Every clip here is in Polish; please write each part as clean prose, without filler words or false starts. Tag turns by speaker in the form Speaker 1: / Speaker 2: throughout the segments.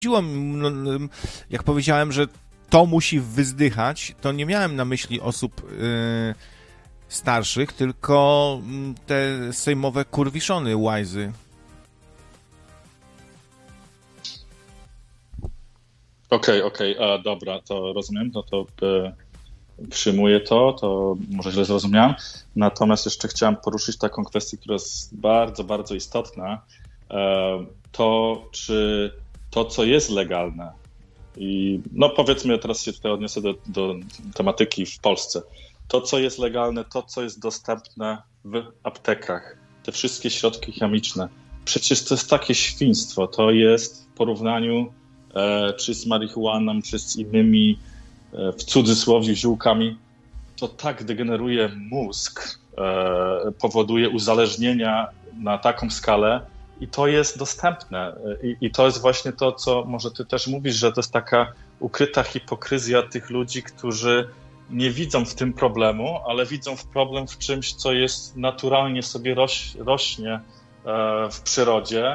Speaker 1: jak powiedziałem, że to musi wyzdychać, to nie miałem na myśli osób starszych, tylko te sejmowe kurwiszony łajzy.
Speaker 2: Okej, dobra, to rozumiem, no to przyjmuję to może źle zrozumiałem. Natomiast jeszcze chciałem poruszyć taką kwestię, która jest bardzo, bardzo istotna. To, czy to, co jest legalne i no powiedzmy, teraz się tutaj odniosę do tematyki w Polsce. To, co jest legalne, to, co jest dostępne w aptekach, te wszystkie środki chemiczne, przecież to jest takie świństwo. To jest w porównaniu czy z marihuaną, czy z innymi w cudzysłowie ziółkami, to tak degeneruje mózg, powoduje uzależnienia na taką skalę i to jest dostępne. I to jest właśnie to, co może ty też mówisz, że to jest taka ukryta hipokryzja tych ludzi, którzy nie widzą w tym problemu, ale widzą problem w czymś, co jest naturalnie sobie rośnie w przyrodzie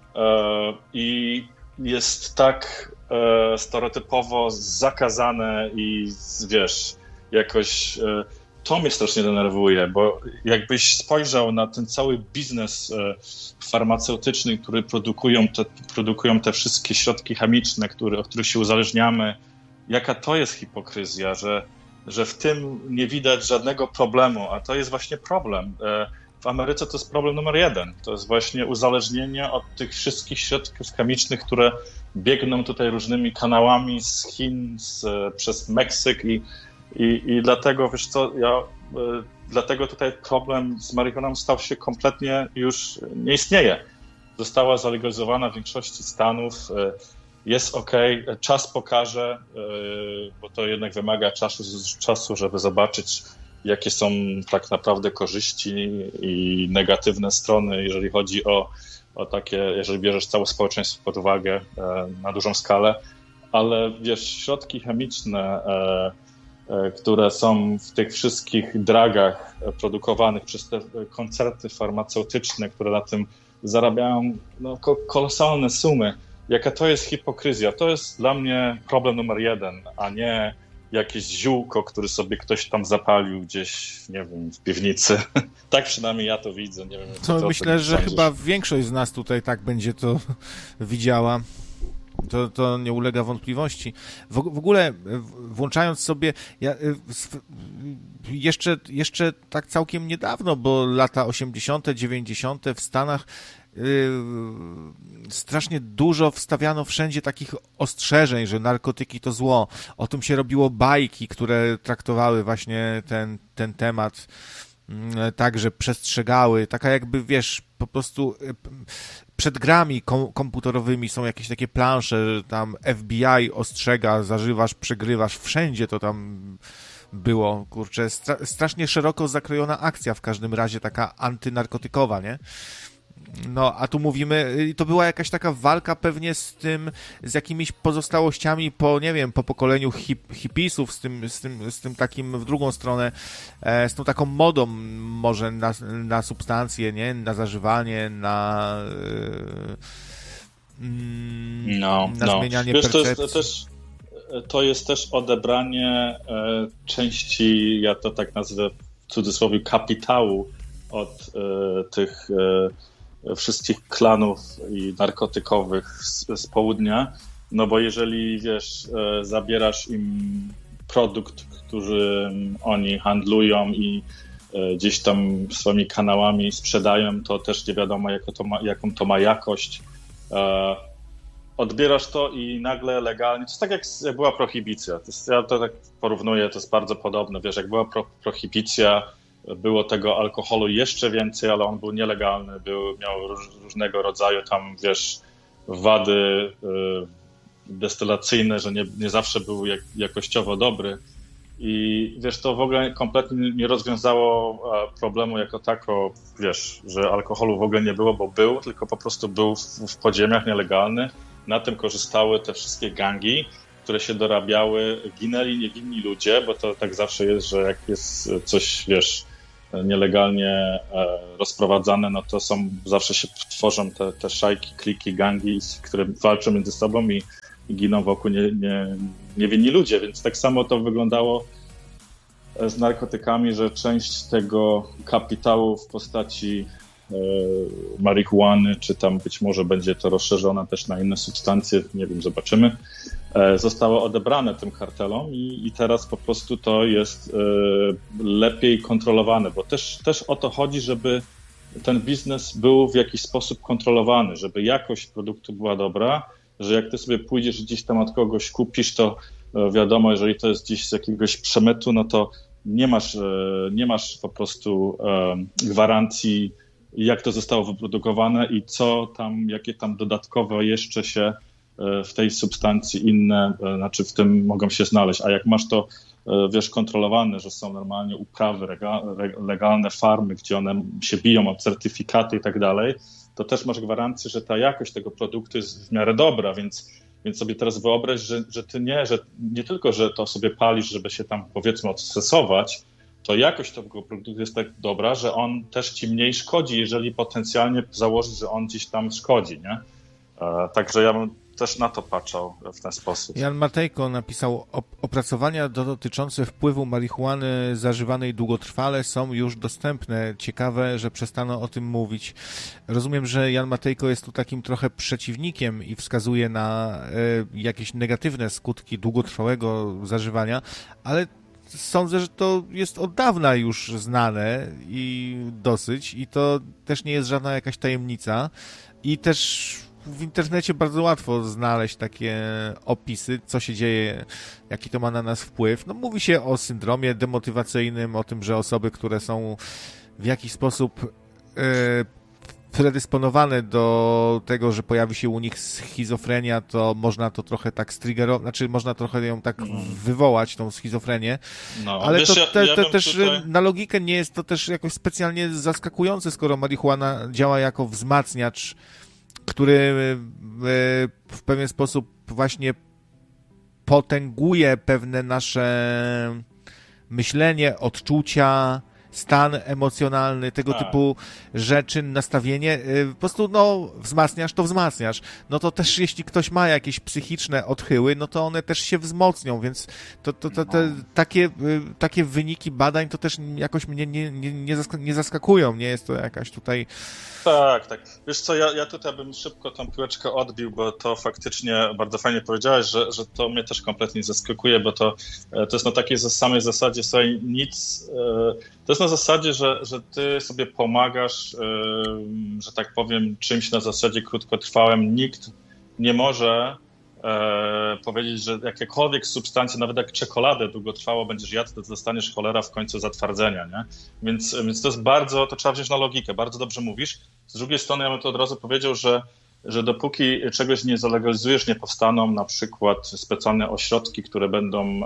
Speaker 2: i jest tak stereotypowo zakazane i wiesz, jakoś to mnie strasznie denerwuje, bo jakbyś spojrzał na ten cały biznes farmaceutyczny, który produkują te wszystkie środki chemiczne, od których się uzależniamy, jaka to jest hipokryzja, że w tym nie widać żadnego problemu, a to jest właśnie problem. W Ameryce to jest problem numer 1. To jest właśnie uzależnienie od tych wszystkich środków chemicznych, które biegną tutaj różnymi kanałami z Chin, przez Meksyk i dlatego, wiesz co, dlatego tutaj problem z marihuaną stał się kompletnie już nie istnieje. Została zalegalizowana w większości stanów, jest okej, czas pokaże, bo to jednak wymaga czasu, żeby zobaczyć, jakie są tak naprawdę korzyści i negatywne strony, jeżeli chodzi o takie, jeżeli bierzesz całe społeczeństwo pod uwagę na dużą skalę, ale wiesz, środki chemiczne, które są w tych wszystkich dragach produkowanych przez te koncerny farmaceutyczne, które na tym zarabiają kolosalne sumy, jaka to jest hipokryzja. To jest dla mnie problem numer 1, a nie jakieś ziółko, które sobie ktoś tam zapalił gdzieś, nie wiem, w piwnicy. Tak przynajmniej ja to widzę. Nie wiem,
Speaker 1: to myślę, że chyba większość z nas tutaj tak będzie to widziała. To nie ulega wątpliwości. W ogóle włączając sobie, jeszcze tak całkiem niedawno, bo lata 80., 90. w Stanach strasznie dużo wstawiano wszędzie takich ostrzeżeń, że narkotyki to zło. O tym się robiło bajki, które traktowały właśnie ten temat, tak, że przestrzegały. Taka jakby, wiesz, po prostu przed grami komputerowymi są jakieś takie plansze, że tam FBI ostrzega, zażywasz, przegrywasz, wszędzie to tam było, kurczę, strasznie szeroko zakrojona akcja w każdym razie, taka antynarkotykowa, nie? No, a tu mówimy, to była jakaś taka walka pewnie z jakimiś pozostałościami nie wiem, po pokoleniu hipisów, z tym takim w drugą stronę, z tą taką modą może na substancje, nie? Na zażywanie, na zmienianie percepcji.
Speaker 2: To jest też odebranie części, ja to tak nazwę w cudzysłowie, kapitału od tych wszystkich klanów i narkotykowych z południa, no bo jeżeli, wiesz, zabierasz im produkt, który oni handlują i gdzieś tam swoimi kanałami sprzedają, to też nie wiadomo, jaką to ma jakość. Odbierasz to i nagle legalnie, to jest tak jak była prohibicja, ja to tak porównuję, to jest bardzo podobne, wiesz, jak była prohibicja, było tego alkoholu jeszcze więcej, ale on był nielegalny, miał różnego rodzaju tam, wiesz, wady destylacyjne, że nie zawsze był jakościowo dobry i wiesz, to w ogóle kompletnie nie rozwiązało problemu jako tako, wiesz, że alkoholu w ogóle nie było, bo był, tylko po prostu był w podziemiach nielegalny, na tym korzystały te wszystkie gangi, które się dorabiały, ginęli niewinni ludzie, bo to tak zawsze jest, że jak jest coś, wiesz, nielegalnie rozprowadzane, no to zawsze się tworzą te szajki, kliki, gangi, które walczą między sobą i giną wokół niewinni ludzie, więc tak samo to wyglądało z narkotykami, że część tego kapitału w postaci marihuany, czy tam być może będzie to rozszerzone też na inne substancje, nie wiem, zobaczymy, zostało odebrane tym kartelom i teraz po prostu to jest lepiej kontrolowane, bo też o to chodzi, żeby ten biznes był w jakiś sposób kontrolowany, żeby jakość produktu była dobra, że jak ty sobie pójdziesz gdzieś tam od kogoś kupisz, to wiadomo, jeżeli to jest gdzieś z jakiegoś przemytu, no to nie masz po prostu gwarancji, jak to zostało wyprodukowane i co tam, jakie tam dodatkowo jeszcze się w tej substancji inne, znaczy w tym mogą się znaleźć. A jak masz to, wiesz, kontrolowane, że są normalnie uprawy, legalne farmy, gdzie one się biją o certyfikaty i tak dalej, to też masz gwarancję, że ta jakość tego produktu jest w miarę dobra, więc sobie teraz wyobraź, że ty nie tylko, że to sobie palisz, żeby się tam powiedzmy odstresować, to jakość tego produktu jest tak dobra, że on też ci mniej szkodzi, jeżeli potencjalnie założyć, że on gdzieś tam szkodzi, nie? Także ja bym też na to patrzał w ten sposób.
Speaker 1: Jan Matejko napisał, opracowania dotyczące wpływu marihuany zażywanej długotrwale są już dostępne. Ciekawe, że przestano o tym mówić. Rozumiem, że Jan Matejko jest tu takim trochę przeciwnikiem i wskazuje na jakieś negatywne skutki długotrwałego zażywania, ale sądzę, że to jest od dawna już znane i dosyć i to też nie jest żadna jakaś tajemnica i też w internecie bardzo łatwo znaleźć takie opisy, co się dzieje, jaki to ma na nas wpływ. No, mówi się o syndromie demotywacyjnym, o tym, że osoby, które są w jakiś sposób predysponowane do tego, że pojawi się u nich schizofrenia, to można to trochę tak striggerować, znaczy można trochę ją tak wywołać, tą schizofrenię, ale wiesz, to też tutaj na logikę nie jest to też jakoś specjalnie zaskakujące, skoro marihuana działa jako wzmacniacz, który w pewien sposób właśnie potęguje pewne nasze myślenie, odczucia, stan emocjonalny, tego typu rzeczy, nastawienie, po prostu wzmacniasz, no to też jeśli ktoś ma jakieś psychiczne odchyły, no to one też się wzmocnią, więc takie wyniki badań to też jakoś mnie nie zaskakują, nie jest to jakaś tutaj...
Speaker 2: Tak. Wiesz co, ja tutaj bym szybko tą piłeczkę odbił, bo to faktycznie bardzo fajnie powiedziałeś, że to mnie też kompletnie nie zaskakuje, bo to jest na takiej samej zasadzie, to jest na zasadzie, że ty sobie pomagasz, że tak powiem, czymś na zasadzie krótkotrwałym. Nikt nie może powiedzieć, że jakiekolwiek substancje, nawet jak czekoladę długotrwało będziesz jadł, to dostaniesz cholera w końcu zatwardzenia, nie? Więc to jest to trzeba wziąć na logikę, bardzo dobrze mówisz. Z drugiej strony ja bym to od razu powiedział, że dopóki czegoś nie zalegalizujesz, nie powstaną na przykład specjalne ośrodki, które będą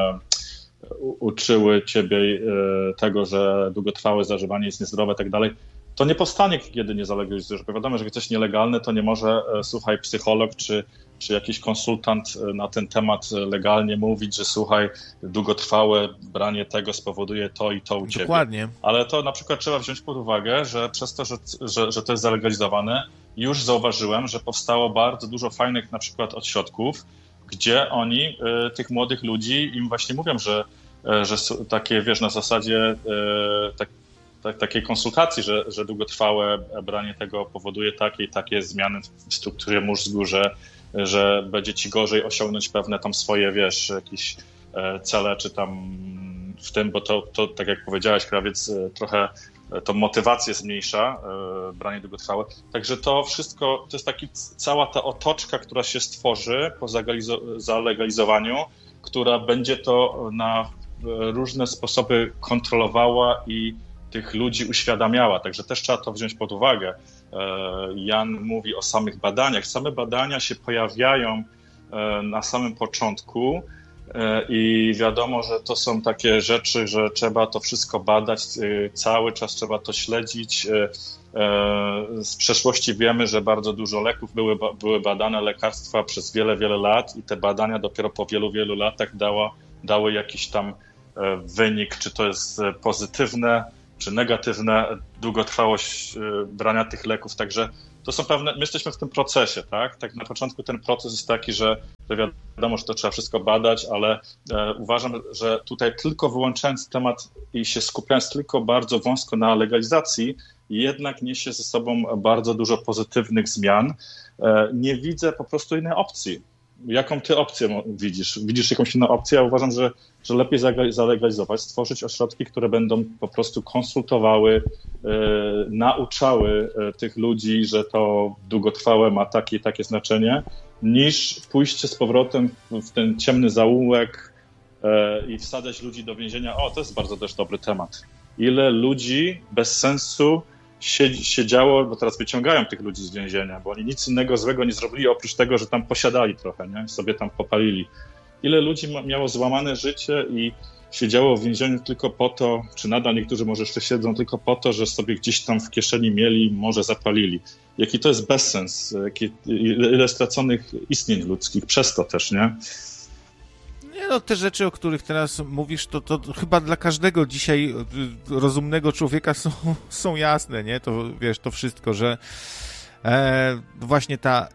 Speaker 2: uczyły ciebie tego, że długotrwałe zażywanie jest niezdrowe i tak dalej, to nie powstanie, kiedy nie zalegalizujesz. Bo wiadomo, że jak coś nielegalne, to nie może, słuchaj, psycholog czy jakiś konsultant na ten temat legalnie mówić, że słuchaj, długotrwałe branie tego spowoduje to i to u ciebie.
Speaker 1: Dokładnie.
Speaker 2: Ale to na przykład trzeba wziąć pod uwagę, że przez to, że to jest zalegalizowane, już zauważyłem, że powstało bardzo dużo fajnych na przykład ośrodków, gdzie oni tych młodych ludzi im właśnie mówią, że takie, wiesz, na zasadzie takiej konsultacji, że długotrwałe branie tego powoduje takie i takie zmiany w strukturze mózgu, że będzie ci gorzej osiągnąć pewne tam swoje, wiesz, jakieś cele, czy tam w tym, bo to tak jak powiedziałeś, krawiec, trochę tą motywację zmniejsza, branie długotrwałe. Także to wszystko, to jest cała ta otoczka, która się stworzy po zalegalizowaniu, która będzie to na różne sposoby kontrolowała i tych ludzi uświadamiała. Także też trzeba to wziąć pod uwagę. Jan mówi o samych badaniach. Same badania się pojawiają na samym początku i wiadomo, że to są takie rzeczy, że trzeba to wszystko badać, cały czas trzeba to śledzić. Z przeszłości wiemy, że bardzo dużo leków były badane, lekarstwa przez wiele, wiele lat i te badania dopiero po wielu, wielu latach dały jakiś tam wynik, czy to jest pozytywne, czy negatywna długotrwałość brania tych leków, także to są pewne, my jesteśmy w tym procesie, tak? Tak na początku ten proces jest taki, że wiadomo, że to trzeba wszystko badać, ale uważam, że tutaj tylko wyłączając temat i się skupiając tylko bardzo wąsko na legalizacji, jednak niesie ze sobą bardzo dużo pozytywnych zmian. Nie widzę po prostu innej opcji. Jaką ty opcję widzisz? Widzisz jakąś inną opcję? Ja uważam, że lepiej zalegalizować, stworzyć ośrodki, które będą po prostu konsultowały, nauczały tych ludzi, że to długotrwałe ma takie i takie znaczenie, niż pójście z powrotem w ten ciemny zaułek i wsadzać ludzi do więzienia. O, to jest bardzo też dobry temat. Ile ludzi bez sensu siedziało, bo teraz wyciągają tych ludzi z więzienia, bo oni nic innego złego nie zrobili, oprócz tego, że tam posiadali trochę, nie? Sobie tam popalili. Ile ludzi miało złamane życie i siedziało w więzieniu tylko po to, czy nadal niektórzy może jeszcze siedzą tylko po to, że sobie gdzieś tam w kieszeni mieli, może zapalili. Jaki to jest bezsens, ile straconych istnień ludzkich przez to też, nie?
Speaker 1: Nie, no te rzeczy, o których teraz mówisz, to chyba dla każdego dzisiaj rozumnego człowieka są jasne, nie? To wiesz, to wszystko, że właśnie ta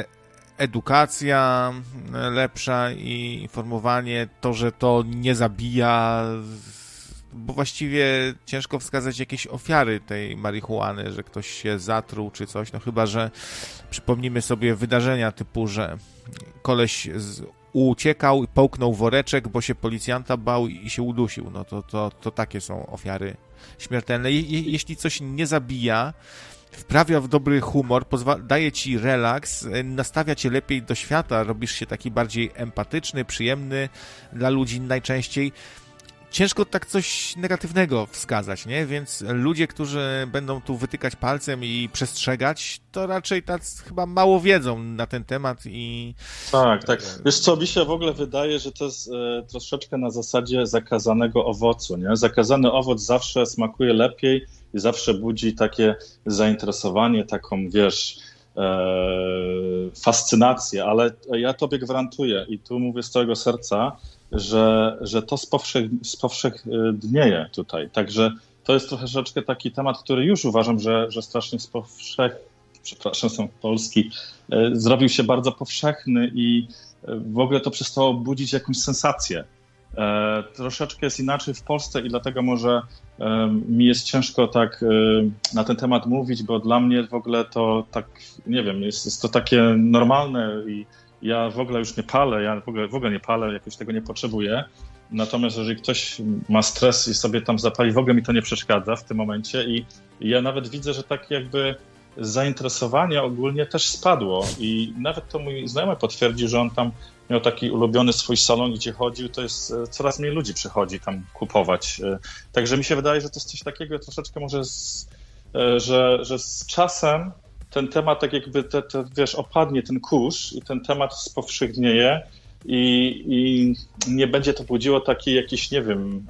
Speaker 1: edukacja lepsza i informowanie, to, że to nie zabija, bo właściwie ciężko wskazać jakieś ofiary tej marihuany, że ktoś się zatruł czy coś, no chyba, że przypomnimy sobie wydarzenia typu, że koleś uciekał i połknął woreczek, bo się policjanta bał i się udusił. No to takie są ofiary śmiertelne. Jeśli coś nie zabija, wprawia w dobry humor, daje ci relaks, nastawia cię lepiej do świata, robisz się taki bardziej empatyczny, przyjemny dla ludzi najczęściej. Ciężko tak coś negatywnego wskazać, nie? Więc ludzie, którzy będą tu wytykać palcem i przestrzegać, to raczej tak chyba mało wiedzą na ten temat i...
Speaker 2: Tak. Wiesz co, mi się w ogóle wydaje, że to jest troszeczkę na zasadzie zakazanego owocu, nie? Zakazany owoc zawsze smakuje lepiej i zawsze budzi takie zainteresowanie, taką, wiesz, fascynację, ale ja tobie gwarantuję i tu mówię z całego serca, że to spowszechnieje tutaj. Także to jest troszeczkę taki temat, który już uważam, że strasznie są Polski, zrobił się bardzo powszechny i w ogóle to przestało budzić jakąś sensację. Troszeczkę jest inaczej w Polsce i dlatego może mi jest ciężko tak na ten temat mówić, bo dla mnie w ogóle to tak, nie wiem, jest to takie normalne i ja w ogóle już nie palę, ja w ogóle nie palę, jakoś tego nie potrzebuję. Natomiast jeżeli ktoś ma stres i sobie tam zapali, w ogóle mi to nie przeszkadza w tym momencie i ja nawet widzę, że tak jakby zainteresowanie ogólnie też spadło i nawet to mój znajomy potwierdził, że on tam miał taki ulubiony swój salon, gdzie chodził, to jest coraz mniej ludzi przychodzi tam kupować. Także mi się wydaje, że to jest coś takiego troszeczkę może, że z czasem ten temat tak jakby, wiesz, opadnie ten kurz i ten temat spowszechnieje i nie będzie to budziło takiej jakiś, nie wiem,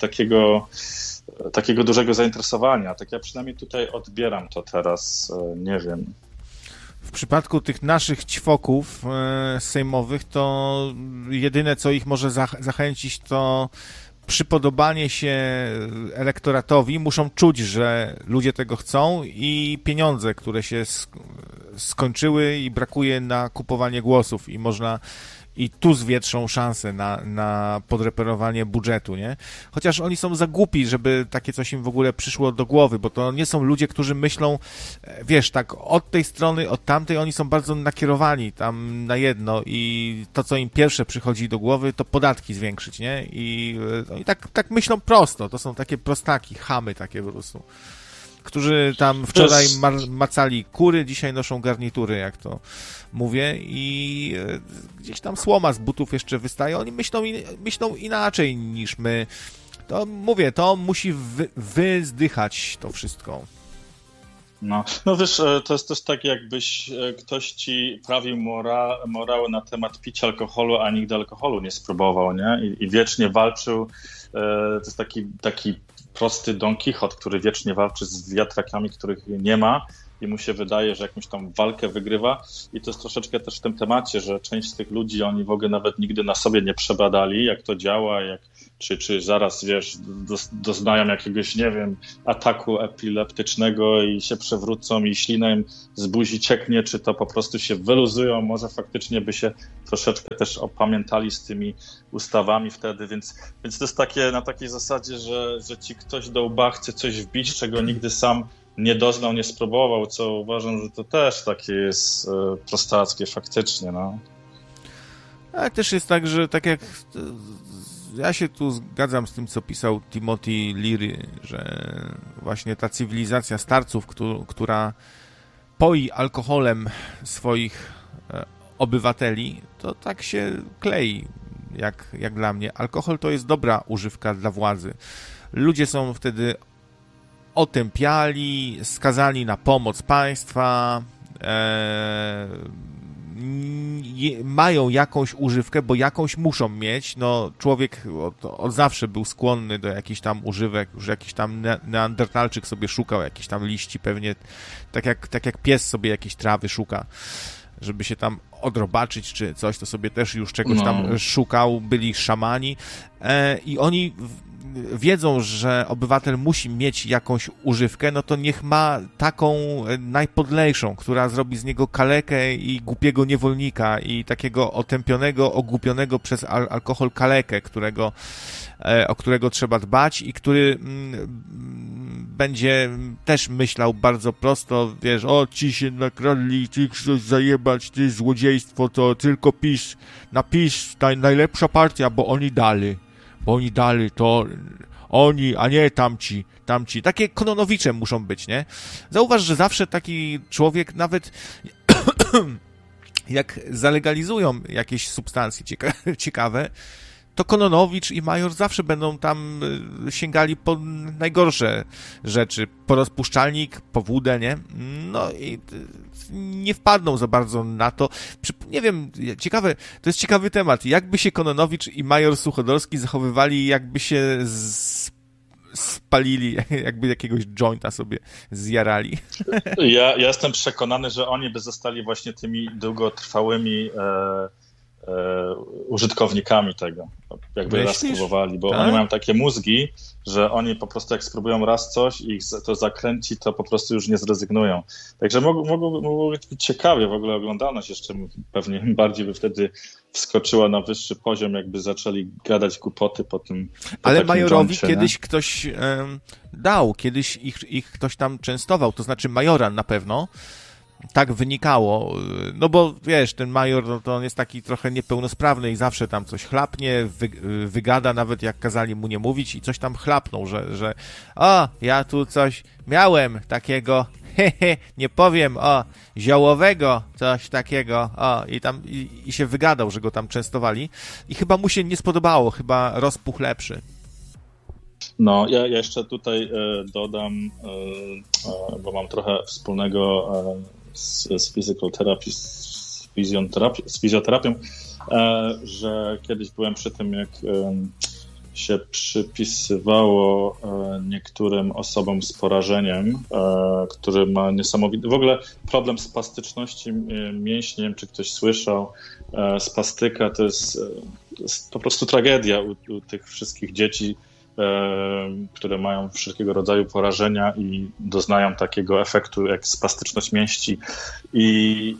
Speaker 2: takiego dużego zainteresowania. Tak ja przynajmniej tutaj odbieram to teraz, nie wiem.
Speaker 1: W przypadku tych naszych ćwoków sejmowych, to jedyne, co ich może zachęcić, to przypodobanie się elektoratowi. Muszą czuć, że ludzie tego chcą i pieniądze, które się skończyły i brakuje na kupowanie głosów i można i tu zwietrzą szansę na podreperowanie budżetu, nie? Chociaż oni są za głupi, żeby takie coś im w ogóle przyszło do głowy, bo to nie są ludzie, którzy myślą, wiesz, tak od tej strony, od tamtej, oni są bardzo nakierowani tam na jedno i to, co im pierwsze przychodzi do głowy, to podatki zwiększyć, nie? I oni tak myślą prosto, to są takie prostaki, chamy takie po prostu, którzy tam wczoraj macali kury, dzisiaj noszą garnitury, jak to mówię, i gdzieś tam słoma z butów jeszcze wystaje. Oni myślą inaczej niż my. To mówię, to musi wyzdychać to wszystko.
Speaker 2: No wiesz, to jest też tak, jakbyś ktoś ci prawił morałę na temat picia alkoholu, a nigdy alkoholu nie spróbował, nie? I wiecznie walczył. To jest taki prosty Don Quixote, który wiecznie walczy z wiatrakami, których nie ma, i mu się wydaje, że jakąś tam walkę wygrywa i to jest troszeczkę też w tym temacie, że część z tych ludzi, oni w ogóle nawet nigdy na sobie nie przebadali, jak to działa, czy zaraz, wiesz, doznają jakiegoś, nie wiem, ataku epileptycznego i się przewrócą i ślina im z buzi cieknie, czy to po prostu się wyluzują, może faktycznie by się troszeczkę też opamiętali z tymi ustawami wtedy, więc to jest takie na takiej zasadzie, że ci ktoś do łba chce coś wbić, czego nigdy sam nie doznał, nie spróbował, co uważam, że to też takie jest prostackie faktycznie, no.
Speaker 1: Ale też jest tak, że tak jak ja się tu zgadzam z tym, co pisał Timothy Leary, że właśnie ta cywilizacja starców, która poi alkoholem swoich obywateli, to tak się klei, jak dla mnie. Alkohol to jest dobra używka dla władzy. Ludzie są wtedy otępiali, skazani na pomoc państwa, mają jakąś używkę, bo jakąś muszą mieć. No, człowiek od zawsze był skłonny do jakichś tam używek, już jakiś tam neandertalczyk sobie szukał jakichś tam liści, pewnie tak jak pies sobie jakieś trawy szuka, żeby się tam odrobaczyć czy coś, to sobie też już czegoś tam szukał, byli szamani i oni wiedzą, że obywatel musi mieć jakąś używkę, no to niech ma taką najpodlejszą, która zrobi z niego kalekę i głupiego niewolnika i takiego otępionego, ogłupionego przez alkohol kalekę, o którego trzeba dbać i który będzie też myślał bardzo prosto, wiesz, o, ci się nakradli, ci chcesz zajebać, ty złodziejstwo, to tylko napisz, najlepsza partia, bo oni dali, to oni, a nie tamci. Takie kononowicze muszą być, nie? Zauważ, że zawsze taki człowiek, nawet jak zalegalizują jakieś substancje ciekawe, to kononowicz i major zawsze będą tam sięgali po najgorsze rzeczy, po rozpuszczalnik, po wódę, nie? No i nie wpadną za bardzo na to. Nie wiem, to jest ciekawy temat. Jakby się kononowicz i major Suchodolski zachowywali, jakby się spalili, jakby jakiegoś jointa sobie zjarali.
Speaker 2: Ja jestem przekonany, że oni by zostali właśnie tymi długotrwałymi użytkownikami tego, jakby raz spróbowali, bo oni mają takie mózgi, że oni po prostu jak spróbują raz coś i ich to zakręci, to po prostu już nie zrezygnują. Także mogło być ciekawie, w ogóle oglądalność jeszcze pewnie bardziej by wtedy wskoczyła na wyższy poziom, jakby zaczęli gadać głupoty po tym.
Speaker 1: Ale majorowi kiedyś ktoś dał, kiedyś ich ktoś tam częstował, to znaczy majora na pewno. Tak wynikało, no bo wiesz, ten major, no to on jest taki trochę niepełnosprawny i zawsze tam coś chlapnie, wygada, nawet jak kazali mu nie mówić i coś tam chlapnął, że ja tu coś miałem takiego, nie powiem, ziołowego, coś takiego, i tam i się wygadał, że go tam częstowali i chyba mu się nie spodobało, chyba rozpuch lepszy.
Speaker 2: No, ja jeszcze tutaj dodam, bo mam trochę wspólnego z physical therapy, z fizjoterapią, że kiedyś byłem przy tym, jak się przypisywało niektórym osobom z porażeniem, który ma niesamowity, w ogóle problem spastyczności mięśni, nie wiem, czy ktoś słyszał, spastyka to jest po prostu tragedia u tych wszystkich dzieci, które mają wszelkiego rodzaju porażenia i doznają takiego efektu jak spastyczność mięśni. I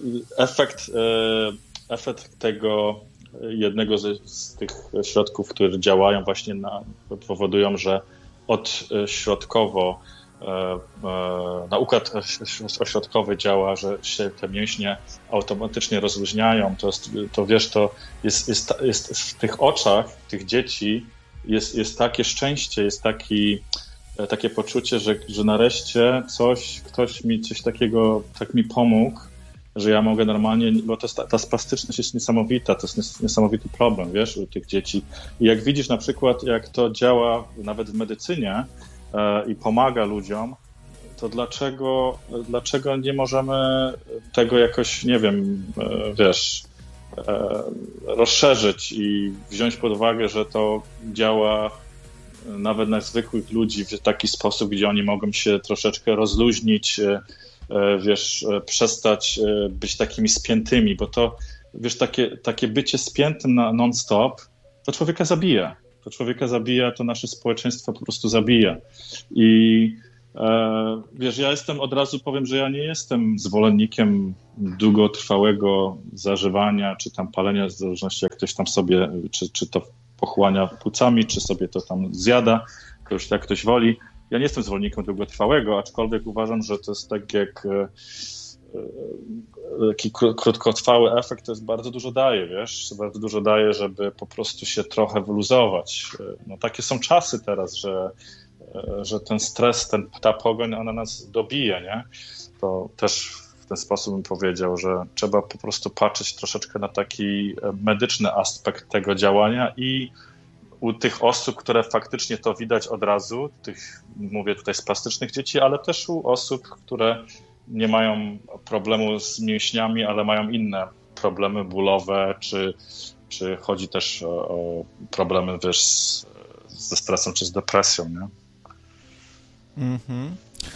Speaker 2: efekt tego jednego z tych środków, które działają właśnie powodują, że odśrodkowo na układ ośrodkowy działa, że się te mięśnie automatycznie rozluźniają. To wiesz, to jest w tych oczach tych dzieci jest takie szczęście, jest takie poczucie, że nareszcie ktoś mi coś takiego, tak mi pomógł, że ja mogę normalnie, bo ta spastyczność jest niesamowita, to jest niesamowity problem, wiesz, u tych dzieci. I jak widzisz na przykład, jak to działa nawet w medycynie i pomaga ludziom, to dlaczego nie możemy tego jakoś, nie wiem, wiesz, rozszerzyć i wziąć pod uwagę, że to działa nawet na zwykłych ludzi w taki sposób, gdzie oni mogą się troszeczkę rozluźnić wiesz, przestać być takimi spiętymi, bo to, wiesz, takie bycie spiętym na non-stop, to człowieka zabija. To nasze społeczeństwo po prostu zabija. I wiesz, ja od razu powiem, że ja nie jestem zwolennikiem długotrwałego zażywania, czy tam palenia, w zależności jak ktoś tam sobie, czy to pochłania płucami, czy sobie to tam zjada, to już jak ktoś woli. Ja nie jestem zwolennikiem długotrwałego, aczkolwiek uważam, że to jest tak jak taki krótkotrwały efekt, to jest bardzo dużo daje, wiesz, bardzo dużo daje, żeby po prostu się trochę wyluzować. No takie są czasy teraz, że ten stres, ta pogoń, ona nas dobije, nie? To też w ten sposób bym powiedział, że trzeba po prostu patrzeć troszeczkę na taki medyczny aspekt tego działania i u tych osób, które faktycznie to widać od razu, mówię tutaj z plastycznych dzieci, ale też u osób, które nie mają problemu z mięśniami, ale mają inne problemy bólowe, czy chodzi też o problemy, wiesz, ze stresem czy z depresją, nie?
Speaker 1: Mhm.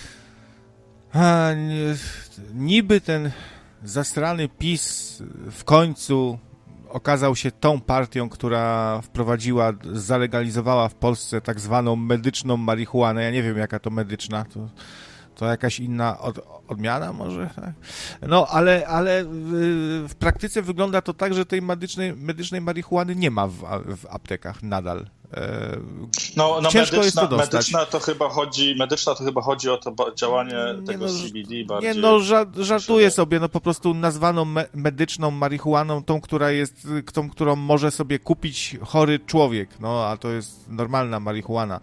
Speaker 1: Niby ten zastrany PiS w końcu okazał się tą partią, która zalegalizowała w Polsce tak zwaną medyczną marihuanę. Ja nie wiem, jaka to medyczna, to jakaś inna odmiana może? Tak? No, ale w praktyce wygląda to tak, że tej medycznej marihuany nie ma w aptekach nadal.
Speaker 2: No
Speaker 1: ciężko jest to dostać.
Speaker 2: Medyczna to chyba chodzi o to działanie tego CBD bardziej.
Speaker 1: Nie, no żartuję sobie, no po prostu nazwano medyczną marihuaną tą, którą może sobie kupić chory człowiek, no a to jest normalna marihuana.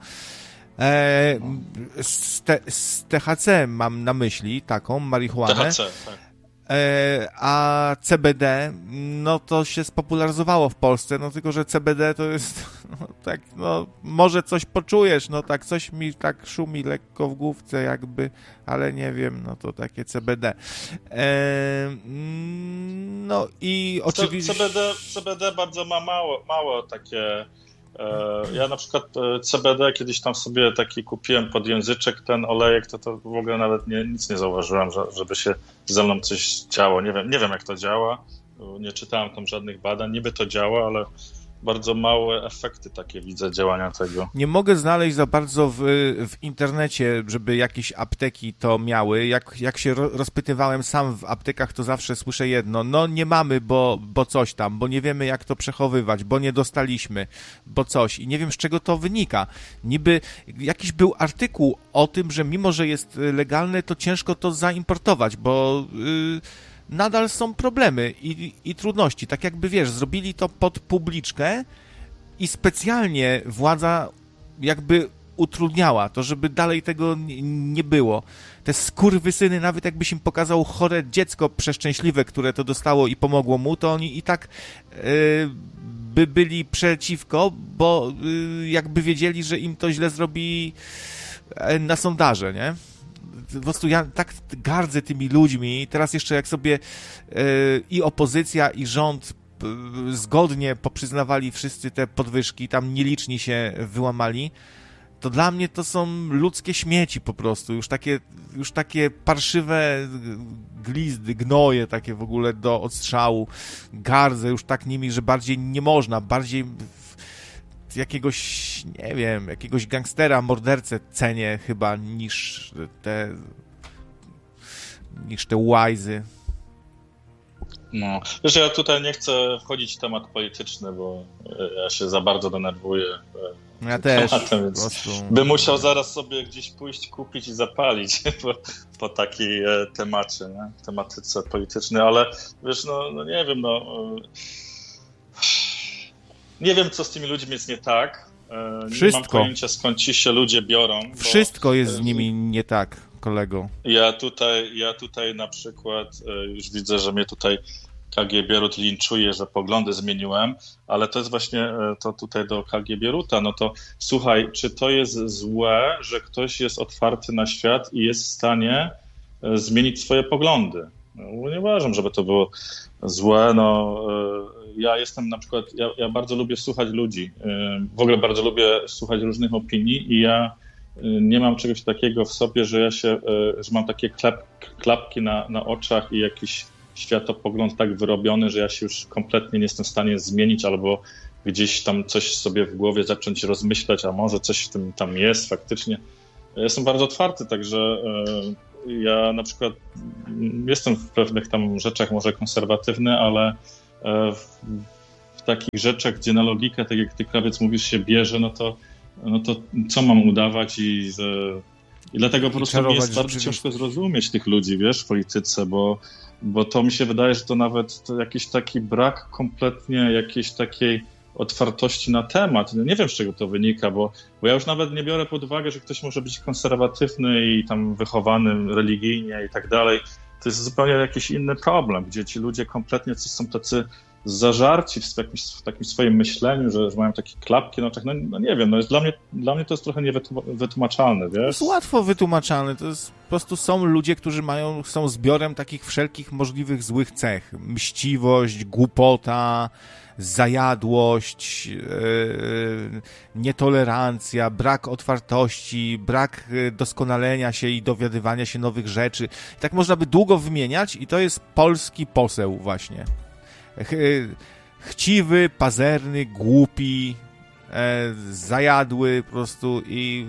Speaker 1: Z THC mam na myśli taką marihuanę.
Speaker 2: THC, tak.
Speaker 1: A CBD, no to się spopularyzowało w Polsce, no tylko, że CBD to jest, no tak, no może coś poczujesz, no tak coś mi tak szumi lekko w główce jakby, ale nie wiem, no to takie CBD. No i oczywiście...
Speaker 2: CBD bardzo ma mało takie... Ja na przykład CBD kiedyś tam sobie taki kupiłem pod języczek, ten olejek, to w ogóle nawet nic nie zauważyłem, żeby się ze mną coś działo. Nie wiem jak to działa, nie czytałem tam żadnych badań, niby to działa, ale bardzo małe efekty takie widzę działania tego.
Speaker 1: Nie mogę znaleźć za bardzo w internecie, żeby jakieś apteki to miały. Jak się rozpytywałem sam w aptekach, to zawsze słyszę jedno. No nie mamy, bo coś tam, bo nie wiemy jak to przechowywać, bo nie dostaliśmy, bo coś. I nie wiem z czego to wynika. Niby jakiś był artykuł o tym, że mimo, że jest legalne, to ciężko to zaimportować, bo... nadal są problemy i trudności. Tak jakby, wiesz, zrobili to pod publiczkę i specjalnie władza jakby utrudniała to, żeby dalej tego nie było. Te skurwysyny, nawet jakbyś im pokazał chore dziecko przeszczęśliwe, które to dostało i pomogło mu, to oni i tak by byli przeciwko, bo jakby wiedzieli, że im to źle zrobi na sondaże, nie? Po prostu ja tak gardzę tymi ludźmi. Teraz jeszcze jak sobie i opozycja, i rząd zgodnie poprzyznawali wszyscy te podwyżki, tam nieliczni się wyłamali, to dla mnie to są ludzkie śmieci po prostu. Już takie parszywe glizdy, gnoje takie w ogóle do odstrzału. Gardzę już tak nimi, że bardziej nie można, bardziej jakiegoś, nie wiem, jakiegoś gangstera, mordercę cenię chyba niż te łajzy.
Speaker 2: No, wiesz, ja tutaj nie chcę wchodzić w temat polityczny, bo ja się za bardzo denerwuję.
Speaker 1: Ja też.
Speaker 2: Tematem, więc bym musiał zaraz sobie gdzieś pójść, kupić i zapalić po takiej tematyce politycznej, ale wiesz, no nie wiem, nie wiem, co z tymi ludźmi jest nie tak. Nie mam pojęcia, skąd ci się ludzie biorą.
Speaker 1: Wszystko jest z nimi nie tak, kolego.
Speaker 2: Ja tutaj na przykład już widzę, że mnie tutaj KG Bierut linczuje, że poglądy zmieniłem, ale to jest właśnie to tutaj do KG Bieruta. No to słuchaj, czy to jest złe, że ktoś jest otwarty na świat i jest w stanie zmienić swoje poglądy? No, nie uważam, żeby to było złe. Ja jestem na przykład, ja bardzo lubię słuchać ludzi, w ogóle bardzo lubię słuchać różnych opinii i ja nie mam czegoś takiego w sobie, że że mam takie klapki na oczach i jakiś światopogląd tak wyrobiony, że ja się już kompletnie nie jestem w stanie zmienić albo gdzieś tam coś sobie w głowie zacząć rozmyślać, a może coś w tym tam jest faktycznie. Ja jestem bardzo otwarty, także ja na przykład jestem w pewnych tam rzeczach może konserwatywny, ale w takich rzeczach, gdzie na logikę, tak jak ty, Krawiec, mówisz, się bierze, no to co mam udawać i dlatego po prostu mi jest bardzo ciężko zrozumieć tych ludzi, wiesz, w polityce, bo to mi się wydaje, że to nawet to jakiś taki brak kompletnie jakiejś takiej otwartości na temat. Nie wiem, z czego to wynika, bo ja już nawet nie biorę pod uwagę, że ktoś może być konserwatywny i tam wychowany religijnie i tak dalej. To jest zupełnie jakiś inny problem, gdzie ci ludzie kompletnie są tacy zażarci w takim swoim myśleniu, że mają takie klapki na oczach. No nie wiem, jest dla mnie to jest trochę niewytłumaczalne, wiesz?
Speaker 1: To jest łatwo wytłumaczalne. To jest po prostu są ludzie, którzy są zbiorem takich wszelkich możliwych złych cech. Mściwość, głupota, zajadłość, nietolerancja, brak otwartości, brak doskonalenia się i dowiadywania się nowych rzeczy. I tak można by długo wymieniać i to jest polski poseł właśnie. Chciwy, pazerny, głupi, zajadły po prostu i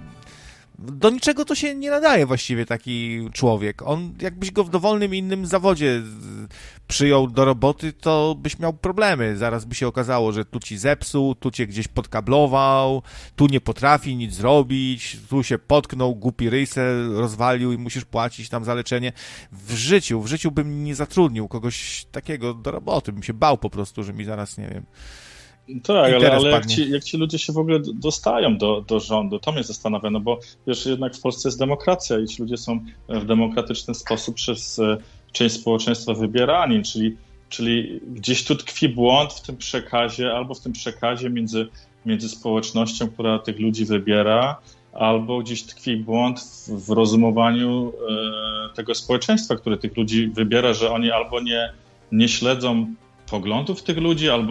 Speaker 1: do niczego to się nie nadaje właściwie taki człowiek. On, jakbyś go w dowolnym innym zawodzie przyjął do roboty, to byś miał problemy. Zaraz by się okazało, że tu ci zepsuł, tu cię gdzieś podkablował, tu nie potrafi nic zrobić, tu się potknął, głupi rysę rozwalił i musisz płacić tam za leczenie. W życiu bym nie zatrudnił kogoś takiego do roboty. Bym się bał po prostu, że mi zaraz, nie wiem,
Speaker 2: tak, ale jak ci ludzie się w ogóle dostają do rządu, to mnie zastanawia, no bo wiesz, jednak w Polsce jest demokracja i ci ludzie są w demokratyczny sposób przez część społeczeństwa wybierani, czyli gdzieś tu tkwi błąd w tym przekazie, albo w tym przekazie między społecznością, która tych ludzi wybiera, albo gdzieś tkwi błąd w rozumowaniu tego społeczeństwa, które tych ludzi wybiera, że oni albo nie śledzą poglądów tych ludzi, albo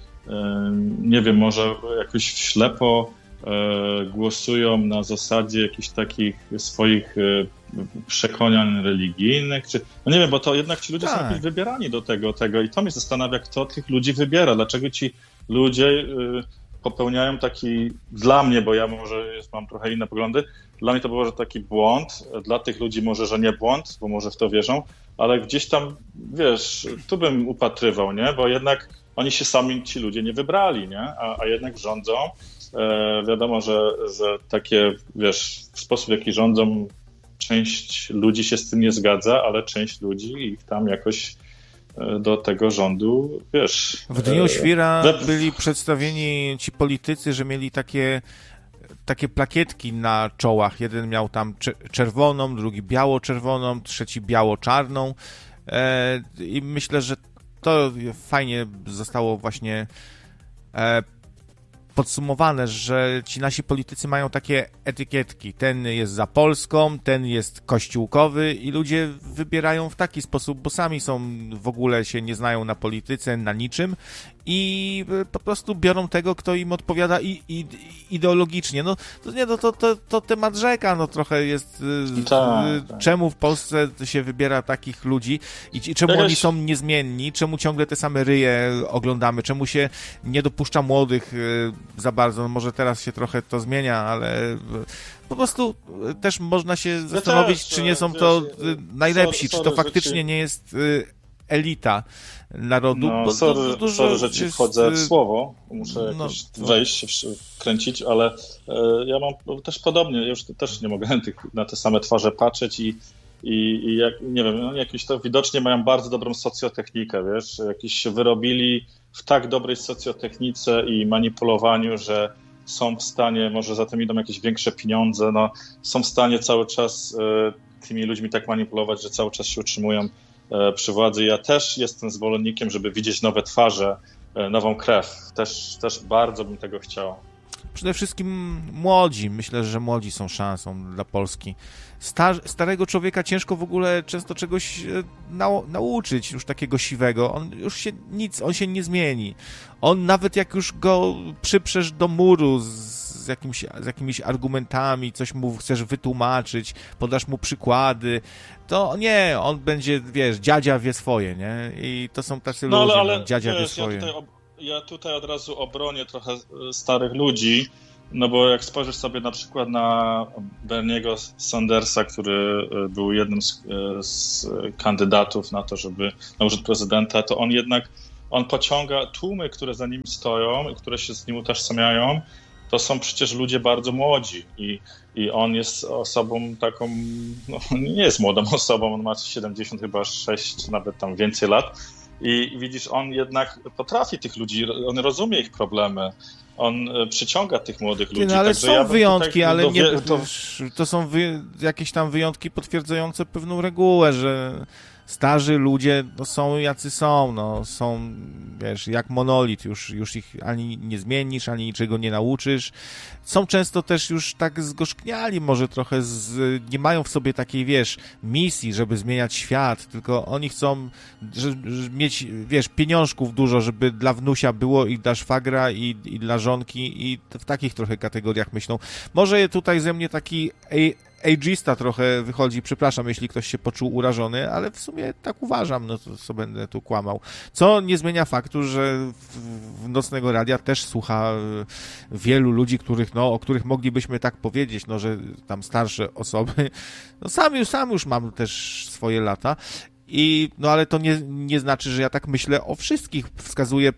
Speaker 2: nie wiem, może jakoś ślepo głosują na zasadzie jakichś takich swoich przekonań religijnych, no nie wiem, bo to jednak ci ludzie są jakoś wybierani do tego i to mnie zastanawia, kto tych ludzi wybiera, dlaczego ci ludzie popełniają taki, dla mnie, bo ja może mam trochę inne poglądy, dla mnie to było, że taki błąd, dla tych ludzi może, że nie błąd, bo może w to wierzą, ale gdzieś tam, wiesz, tu bym upatrywał, nie, bo jednak oni się sami, ci ludzie, nie wybrali, nie? A jednak rządzą. Wiadomo, że takie, wiesz, w sposób, w jaki rządzą, część ludzi się z tym nie zgadza, ale część ludzi ich tam jakoś do tego rządu, wiesz...
Speaker 1: W Dniu Świra byli przedstawieni ci politycy, że mieli takie plakietki na czołach. Jeden miał tam czerwoną, drugi biało-czerwoną, trzeci biało-czarną. I myślę, że to fajnie zostało właśnie podsumowane, że ci nasi politycy mają takie etykietki. Ten jest za Polską, ten jest kościółkowy i ludzie wybierają w taki sposób, bo sami w ogóle się nie znają na polityce, na niczym i po prostu biorą tego, kto im odpowiada ideologicznie. No to temat rzeka, no trochę jest czemu w Polsce się wybiera takich ludzi i czemu oni są niezmienni, czemu ciągle te same ryje oglądamy, czemu się nie dopuszcza młodych za bardzo, no może teraz się trochę to zmienia, ale po prostu też można się zastanowić, czy nie są to najlepsi, czy to faktycznie nie jest elita narodu.
Speaker 2: No, sorry, że ci wchodzę w słowo, muszę jakoś wejść, wkręcić, ale ja mam też podobnie, już też nie mogę na te same twarze patrzeć i jak, nie wiem, oni jakieś to widocznie mają bardzo dobrą socjotechnikę, wiesz, jakieś się wyrobili w tak dobrej socjotechnice i manipulowaniu, że są w stanie, może za tym idą jakieś większe pieniądze, no, są w stanie cały czas tymi ludźmi tak manipulować, że cały czas się utrzymują przy władzy. Ja też jestem zwolennikiem, żeby widzieć nowe twarze, nową krew. Też bardzo bym tego chciał.
Speaker 1: Przede wszystkim młodzi. Myślę, że młodzi są szansą dla Polski. Starego człowieka ciężko w ogóle często czegoś nauczyć, już takiego siwego. On się nie zmieni. On nawet jak już go przyprzesz do muru z jakimiś argumentami, coś mu chcesz wytłumaczyć, podasz mu przykłady, to nie, on będzie, wiesz, dziadzia wie swoje, nie? I to są tacy ludzie,
Speaker 2: ale
Speaker 1: dziadzia
Speaker 2: wiesz,
Speaker 1: wie swoje.
Speaker 2: Ja tutaj od razu obronię trochę starych ludzi, no bo jak spojrzysz sobie na przykład na Berniego Sandersa, który był jednym z kandydatów na to, żeby na urząd prezydenta, to on pociąga tłumy, które za nim stoją i które się z nim utożsamiają, to są przecież ludzie bardzo młodzi i on jest osobą taką, no nie jest młodą osobą, on ma 70 chyba 6, nawet tam więcej lat i widzisz, on jednak potrafi tych ludzi, on rozumie ich problemy, on przyciąga tych młodych ludzi.
Speaker 1: No, ale są wyjątki, ale nie, to są jakieś tam wyjątki potwierdzające pewną regułę, że starzy ludzie no, są jacy są, no, są, wiesz, jak monolit, już ich ani nie zmienisz, ani niczego nie nauczysz. Są często też już tak zgorzkniali, może trochę nie mają w sobie takiej, wiesz, misji, żeby zmieniać świat, tylko oni chcą mieć, wiesz, pieniążków dużo, żeby dla wnusia było i dla szwagra i dla żonki i w takich trochę kategoriach myślą. Może tutaj ze mnie taki ageista trochę wychodzi, przepraszam, jeśli ktoś się poczuł urażony, ale w sumie tak uważam, no to co będę tu kłamał. Co nie zmienia faktu, że w Nocnego Radia też słucha wielu ludzi, o których moglibyśmy tak powiedzieć, no, że tam starsze osoby, no sam już mam też swoje lata. No ale to nie znaczy, że ja tak myślę o wszystkich. Wskazuje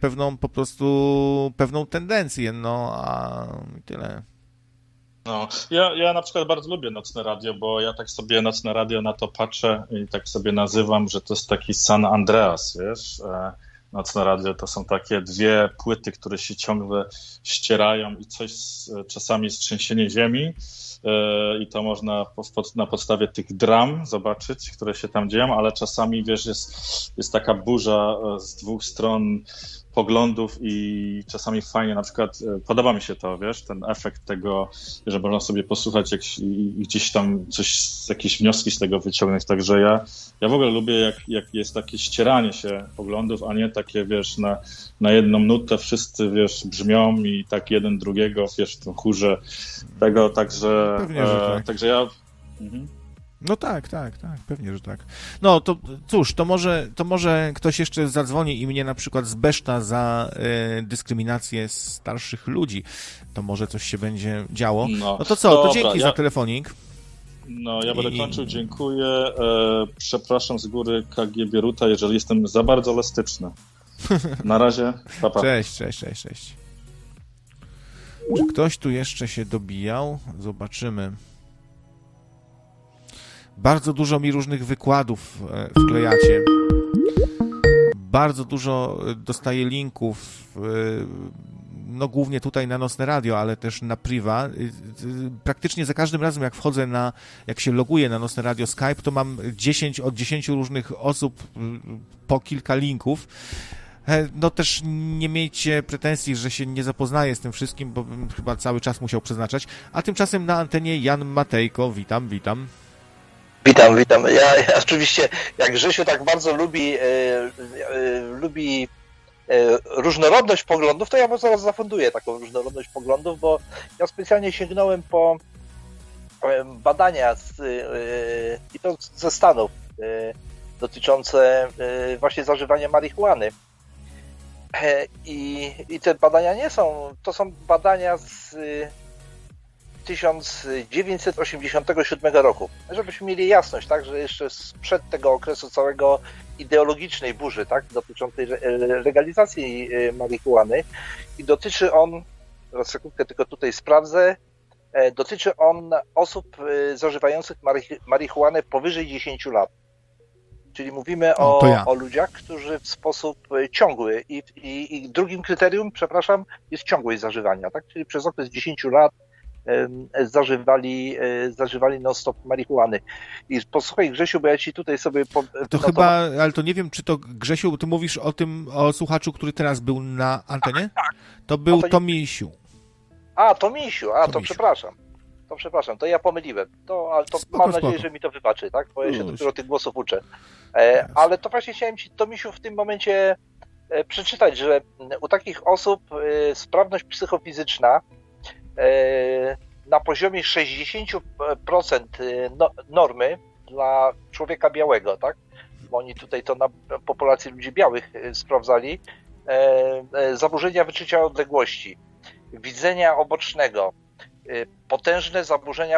Speaker 1: pewną tendencję, no a tyle.
Speaker 2: No, ja na przykład bardzo lubię Nocne Radio, bo ja tak sobie Nocne Radio na to patrzę i tak sobie nazywam, że to jest taki San Andreas, wiesz? Nocne Radio to są takie dwie płyty, które się ciągle ścierają i coś czasami jest trzęsienie ziemi i to można na podstawie tych dram zobaczyć, które się tam dzieją, ale czasami, wiesz, jest taka burza z dwóch stron poglądów i czasami fajnie, na przykład podoba mi się to, wiesz, ten efekt tego, że można sobie posłuchać i gdzieś tam jakieś wnioski z tego wyciągnąć, także ja w ogóle lubię, jak jest takie ścieranie się poglądów, a nie takie, wiesz, na jedną nutę wszyscy, wiesz, brzmią i tak jeden drugiego, wiesz, w tym chórze tego, także,
Speaker 1: pewnie, że tak.
Speaker 2: Także ja...
Speaker 1: No tak, pewnie, że tak. No to cóż, to może ktoś jeszcze zadzwoni i mnie na przykład zbeszta za dyskryminację starszych ludzi. To może coś się będzie działo. No to co, to dzięki za telefonik.
Speaker 2: No, ja będę kończył, dziękuję. Przepraszam z góry KG Bieruta, jeżeli jestem za bardzo elastyczny. Na razie, pa, pa.
Speaker 1: Cześć. Czy ktoś tu jeszcze się dobijał? Zobaczymy. Bardzo dużo mi różnych wykładów wklejacie. Bardzo dużo dostaję linków, no głównie tutaj na Nocne Radio, ale też na Priva. Praktycznie za każdym razem, jak się loguję na Nocne Radio Skype, to mam od 10 różnych osób po kilka linków. No też nie miejcie pretensji, że się nie zapoznaję z tym wszystkim, bo bym chyba cały czas musiał przeznaczać. A tymczasem na antenie Jan Matejko. Witam.
Speaker 3: Witam. Ja oczywiście, jak Grzesiu tak bardzo lubi różnorodność poglądów, to ja mu zaraz zafunduję taką różnorodność poglądów, bo ja specjalnie sięgnąłem po badania i to ze Stanów dotyczące właśnie zażywania marihuany. I te badania to są badania z 1987 roku. Żebyśmy mieli jasność, tak, że jeszcze sprzed tego okresu całego ideologicznej burzy, tak, dotyczącej legalizacji marihuany i dotyczy on, teraz sekundkę tylko tutaj sprawdzę, dotyczy on osób zażywających marihuanę powyżej 10 lat. Czyli mówimy o ludziach, którzy w sposób ciągły i drugim kryterium, jest ciągłość zażywania, tak? Czyli przez okres 10 lat zażywali non-stop marihuany. I posłuchaj, Grzesiu, bo ja ci tutaj sobie...
Speaker 1: ale to nie wiem, czy to, Grzesiu, ty mówisz o słuchaczu, który teraz był na antenie?
Speaker 3: Tak.
Speaker 1: To był Tomisiu.
Speaker 3: Tomisiu, to przepraszam. To ja pomyliłem. Ale mam nadzieję, że mi to wybaczy, tak? Bo ja się dopiero tych głosów uczę. Ale to właśnie chciałem ci, Tomisiu, w tym momencie przeczytać, że u takich osób sprawność psychofizyczna na poziomie 60% normy dla człowieka białego, tak? Bo oni tutaj to na populacji ludzi białych sprawdzali. Zaburzenia wyczucia odległości, widzenia obocznego, potężne zaburzenia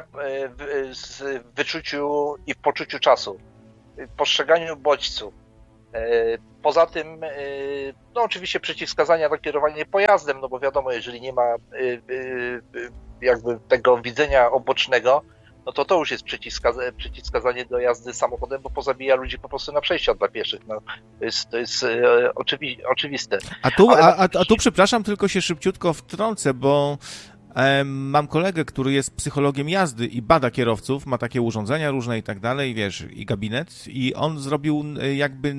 Speaker 3: w wyczuciu i w poczuciu czasu, postrzeganiu bodźców. Poza tym, no oczywiście przeciwwskazania na kierowanie pojazdem, no bo wiadomo, jeżeli nie ma jakby tego widzenia obocznego, no to już jest przeciwwskazanie do jazdy samochodem, bo pozabija ludzi po prostu na przejściach dla pieszych. No, to jest oczywiste.
Speaker 1: A tu przepraszam, tylko się szybciutko wtrącę, bo mam kolegę, który jest psychologiem jazdy i bada kierowców, ma takie urządzenia różne i tak dalej, wiesz, i gabinet, i on zrobił jakby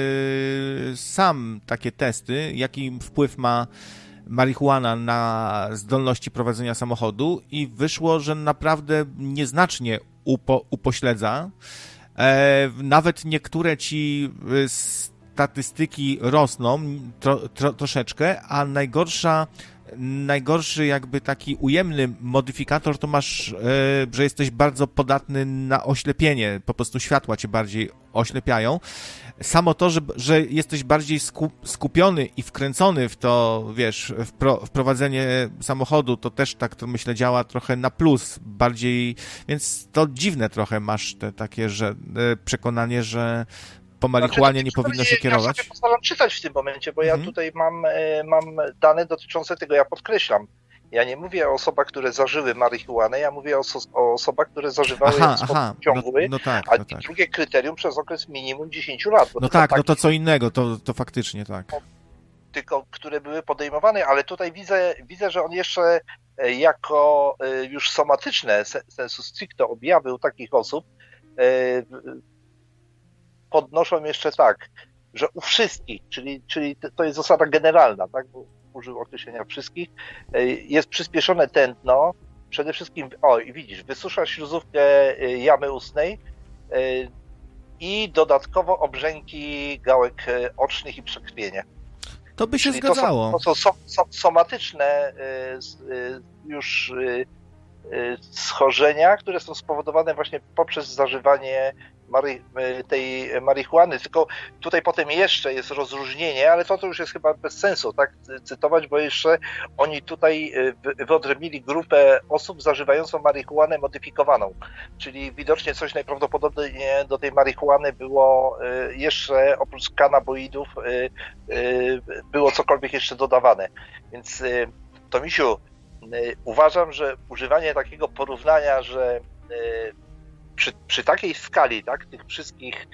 Speaker 1: sam takie testy, jaki wpływ ma marihuana na zdolności prowadzenia samochodu i wyszło, że naprawdę nieznacznie upośledza. Nawet niektóre ci statystyki rosną troszeczkę, a najgorszy jakby taki ujemny modyfikator to masz, że jesteś bardzo podatny na oślepienie, po prostu światła cię bardziej oślepiają. Samo to, że jesteś bardziej skupiony i wkręcony w to, wiesz, w prowadzenie samochodu, to też tak to myślę działa trochę na plus, bardziej, więc to dziwne trochę masz te takie, że przekonanie, że po marihuanie nie powinno się kierować?
Speaker 3: Ja sobie postaram czytać w tym momencie, bo ja tutaj mam dane dotyczące tego, ja podkreślam. Ja nie mówię o osobach, które zażyły marihuanę, ja mówię o osobach, które zażywały w sposób ciągły, a drugie kryterium przez okres minimum 10 lat.
Speaker 1: No tak, no to co innego, to faktycznie tak.
Speaker 3: Tylko, które były podejmowane, ale tutaj widzę, że on jeszcze jako już somatyczne, sensu stricto objawy u takich osób podnoszą jeszcze tak, że u wszystkich, czyli to jest zasada generalna, tak, bo użył określenia wszystkich, jest przyspieszone tętno, przede wszystkim, i widzisz, wysusza śluzówkę jamy ustnej i dodatkowo obrzęki gałek ocznych i przekrwienie.
Speaker 1: To by się zgadzało.
Speaker 3: To są somatyczne już schorzenia, które są spowodowane właśnie poprzez zażywanie tej marihuany, tylko tutaj potem jeszcze jest rozróżnienie, ale to już jest chyba bez sensu, tak, cytować, bo jeszcze oni tutaj wyodrębnili grupę osób zażywającą marihuanę modyfikowaną, czyli widocznie coś najprawdopodobniej do tej marihuany było jeszcze, oprócz kanaboidów, było cokolwiek jeszcze dodawane, więc Tomisiu, uważam, że używanie takiego porównania, że przy takiej skali, tak, tych wszystkich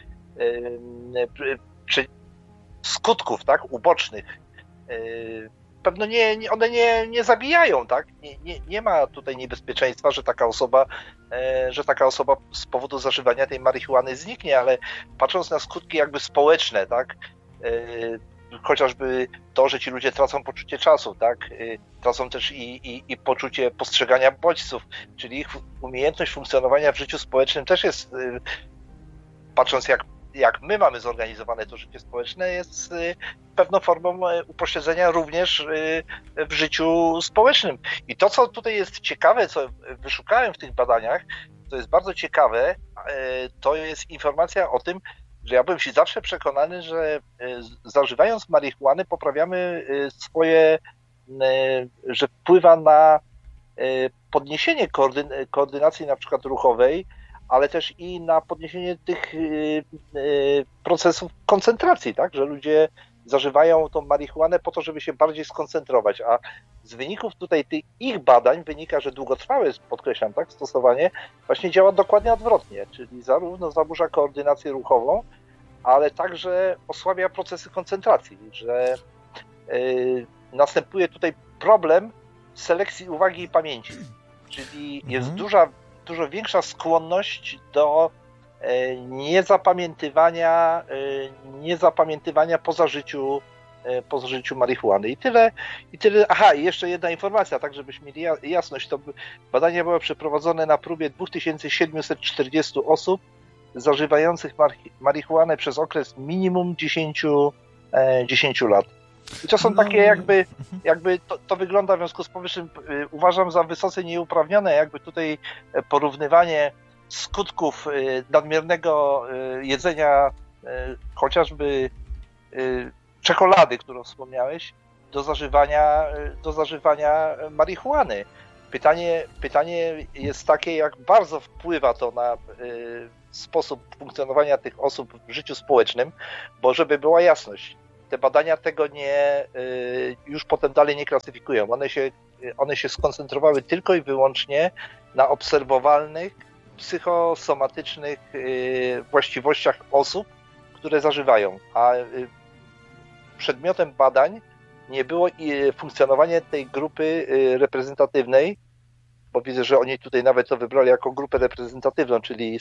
Speaker 3: skutków, tak, ubocznych, pewno one nie zabijają, tak, nie ma tutaj niebezpieczeństwa, że taka osoba z powodu zażywania tej marihuany zniknie, ale patrząc na skutki jakby społeczne, tak, chociażby to, że ci ludzie tracą poczucie czasu, tak? Tracą też i poczucie postrzegania bodźców, czyli ich umiejętność funkcjonowania w życiu społecznym też jest, patrząc jak my mamy zorganizowane to życie społeczne, jest pewną formą upośledzenia również w życiu społecznym. I to, co tutaj jest ciekawe, co wyszukałem w tych badaniach, to jest bardzo ciekawe, to jest informacja o tym, że ja byłem się zawsze przekonany, że zażywając marihuany poprawiamy że wpływa na podniesienie koordynacji na przykład ruchowej, ale też i na podniesienie tych procesów koncentracji, tak, że ludzie zażywają tą marihuanę po to, żeby się bardziej skoncentrować, a z wyników tutaj tych ich badań wynika, że długotrwałe, podkreślam, tak, stosowanie właśnie działa dokładnie odwrotnie, czyli zarówno zaburza koordynację ruchową, ale także osłabia procesy koncentracji, że następuje tutaj problem selekcji uwagi i pamięci, czyli jest dużo większa skłonność do niezapamiętywania po zażyciu marihuany. I tyle. Aha, i jeszcze jedna informacja, tak żebyśmy mieli jasność. To badania były przeprowadzone na próbie 2740 osób zażywających marihuanę przez okres minimum 10 lat. I to są takie jakby to wygląda w związku z powyższym, uważam za wysoce nieuprawnione jakby tutaj porównywanie skutków nadmiernego jedzenia chociażby czekolady, którą wspomniałeś, do zażywania marihuany. Pytanie jest takie, jak bardzo wpływa to na sposób funkcjonowania tych osób w życiu społecznym, bo żeby była jasność, te badania tego już potem dalej nie klasyfikują. One się skoncentrowały tylko i wyłącznie na obserwowalnych, psychosomatycznych właściwościach osób, które zażywają, a przedmiotem badań nie było funkcjonowanie tej grupy reprezentatywnej, bo widzę, że oni tutaj nawet to wybrali jako grupę reprezentatywną, czyli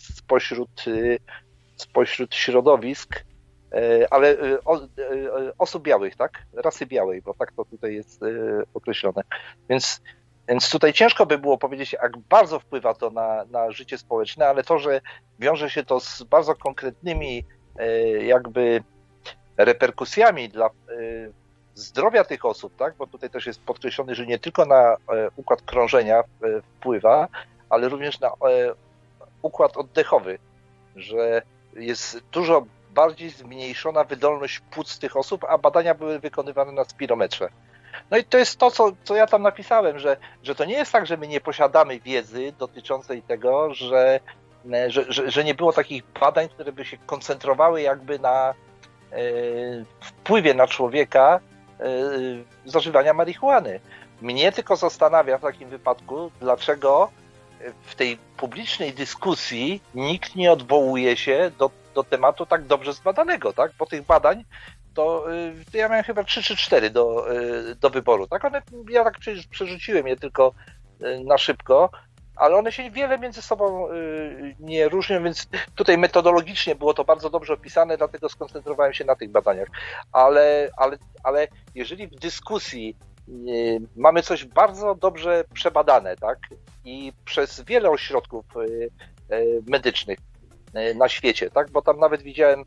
Speaker 3: spośród środowisk, ale osób białych, tak? Rasy białej, bo tak to tutaj jest określone. Więc tutaj ciężko by było powiedzieć, jak bardzo wpływa to na życie społeczne, ale to, że wiąże się to z bardzo konkretnymi jakby reperkusjami dla zdrowia tych osób, tak? Bo tutaj też jest podkreślone, że nie tylko na układ krążenia wpływa, ale również na układ oddechowy, że jest dużo bardziej zmniejszona wydolność płuc tych osób, a badania były wykonywane na spirometrze. No i to jest to, co ja tam napisałem, że to nie jest tak, że my nie posiadamy wiedzy dotyczącej tego, że nie było takich badań, które by się koncentrowały jakby na wpływie na człowieka zażywania marihuany. Mnie tylko zastanawia w takim wypadku, dlaczego w tej publicznej dyskusji nikt nie odwołuje się do tematu tak dobrze zbadanego, tak? Bo tych badań to ja miałem chyba 3 czy 4 do wyboru, tak? Ja tak przerzuciłem je tylko na szybko, ale one się wiele między sobą nie różnią, więc tutaj metodologicznie było to bardzo dobrze opisane, dlatego skoncentrowałem się na tych badaniach. Ale jeżeli w dyskusji mamy coś bardzo dobrze przebadane, tak, i przez wiele ośrodków medycznych na świecie, tak, bo tam nawet widziałem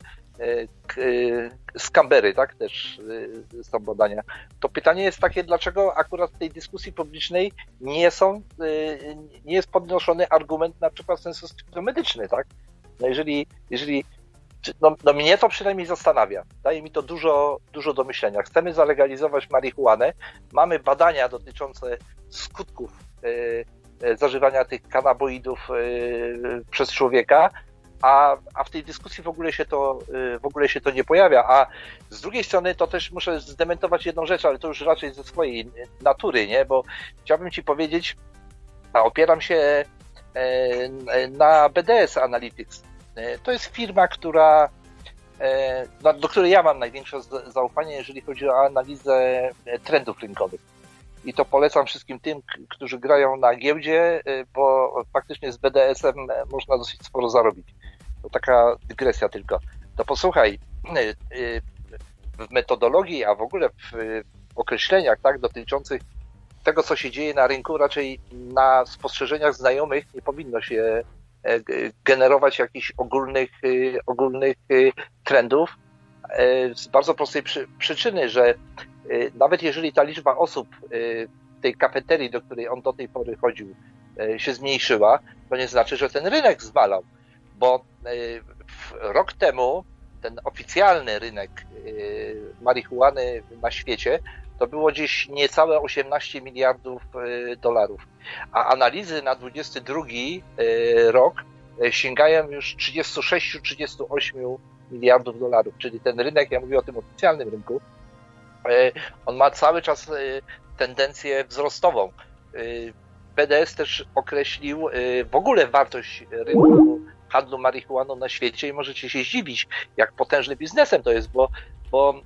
Speaker 3: z Canberry, tak, też są badania, to pytanie jest takie, dlaczego akurat w tej dyskusji publicznej nie jest podnoszony argument na przykład sensu stricte medyczny, tak? No jeżeli no mnie to przynajmniej zastanawia, daje mi to dużo do myślenia. Chcemy zalegalizować marihuanę, mamy badania dotyczące skutków zażywania tych kanaboidów przez człowieka, a w tej dyskusji w ogóle się to nie pojawia. A z drugiej strony to też muszę zdementować jedną rzecz, ale to już raczej ze swojej natury, nie? Bo chciałbym ci powiedzieć, opieram się na BDS Analytics. To jest firma, do której ja mam największe zaufanie, jeżeli chodzi o analizę trendów rynkowych. I to polecam wszystkim tym, którzy grają na giełdzie, bo faktycznie z BDS-em można dosyć sporo zarobić. To taka dygresja tylko. To posłuchaj, w metodologii, a w ogóle w określeniach, tak, dotyczących tego, co się dzieje na rynku, raczej na spostrzeżeniach znajomych nie powinno się generować jakichś ogólnych trendów z bardzo prostej przyczyny, że nawet jeżeli ta liczba osób w tej kafeterii, do której on do tej pory chodził, się zmniejszyła, to nie znaczy, że ten rynek zmalał, bo rok temu ten oficjalny rynek marihuany na świecie to było gdzieś niecałe 18 miliardów dolarów, a analizy na 22 rok sięgają już 36-38 miliardów dolarów, czyli ten rynek, ja mówię o tym oficjalnym rynku, on ma cały czas tendencję wzrostową. BDS też określił w ogóle wartość rynku handlu marihuaną na świecie i możecie się zdziwić, jak potężnym biznesem to jest, bo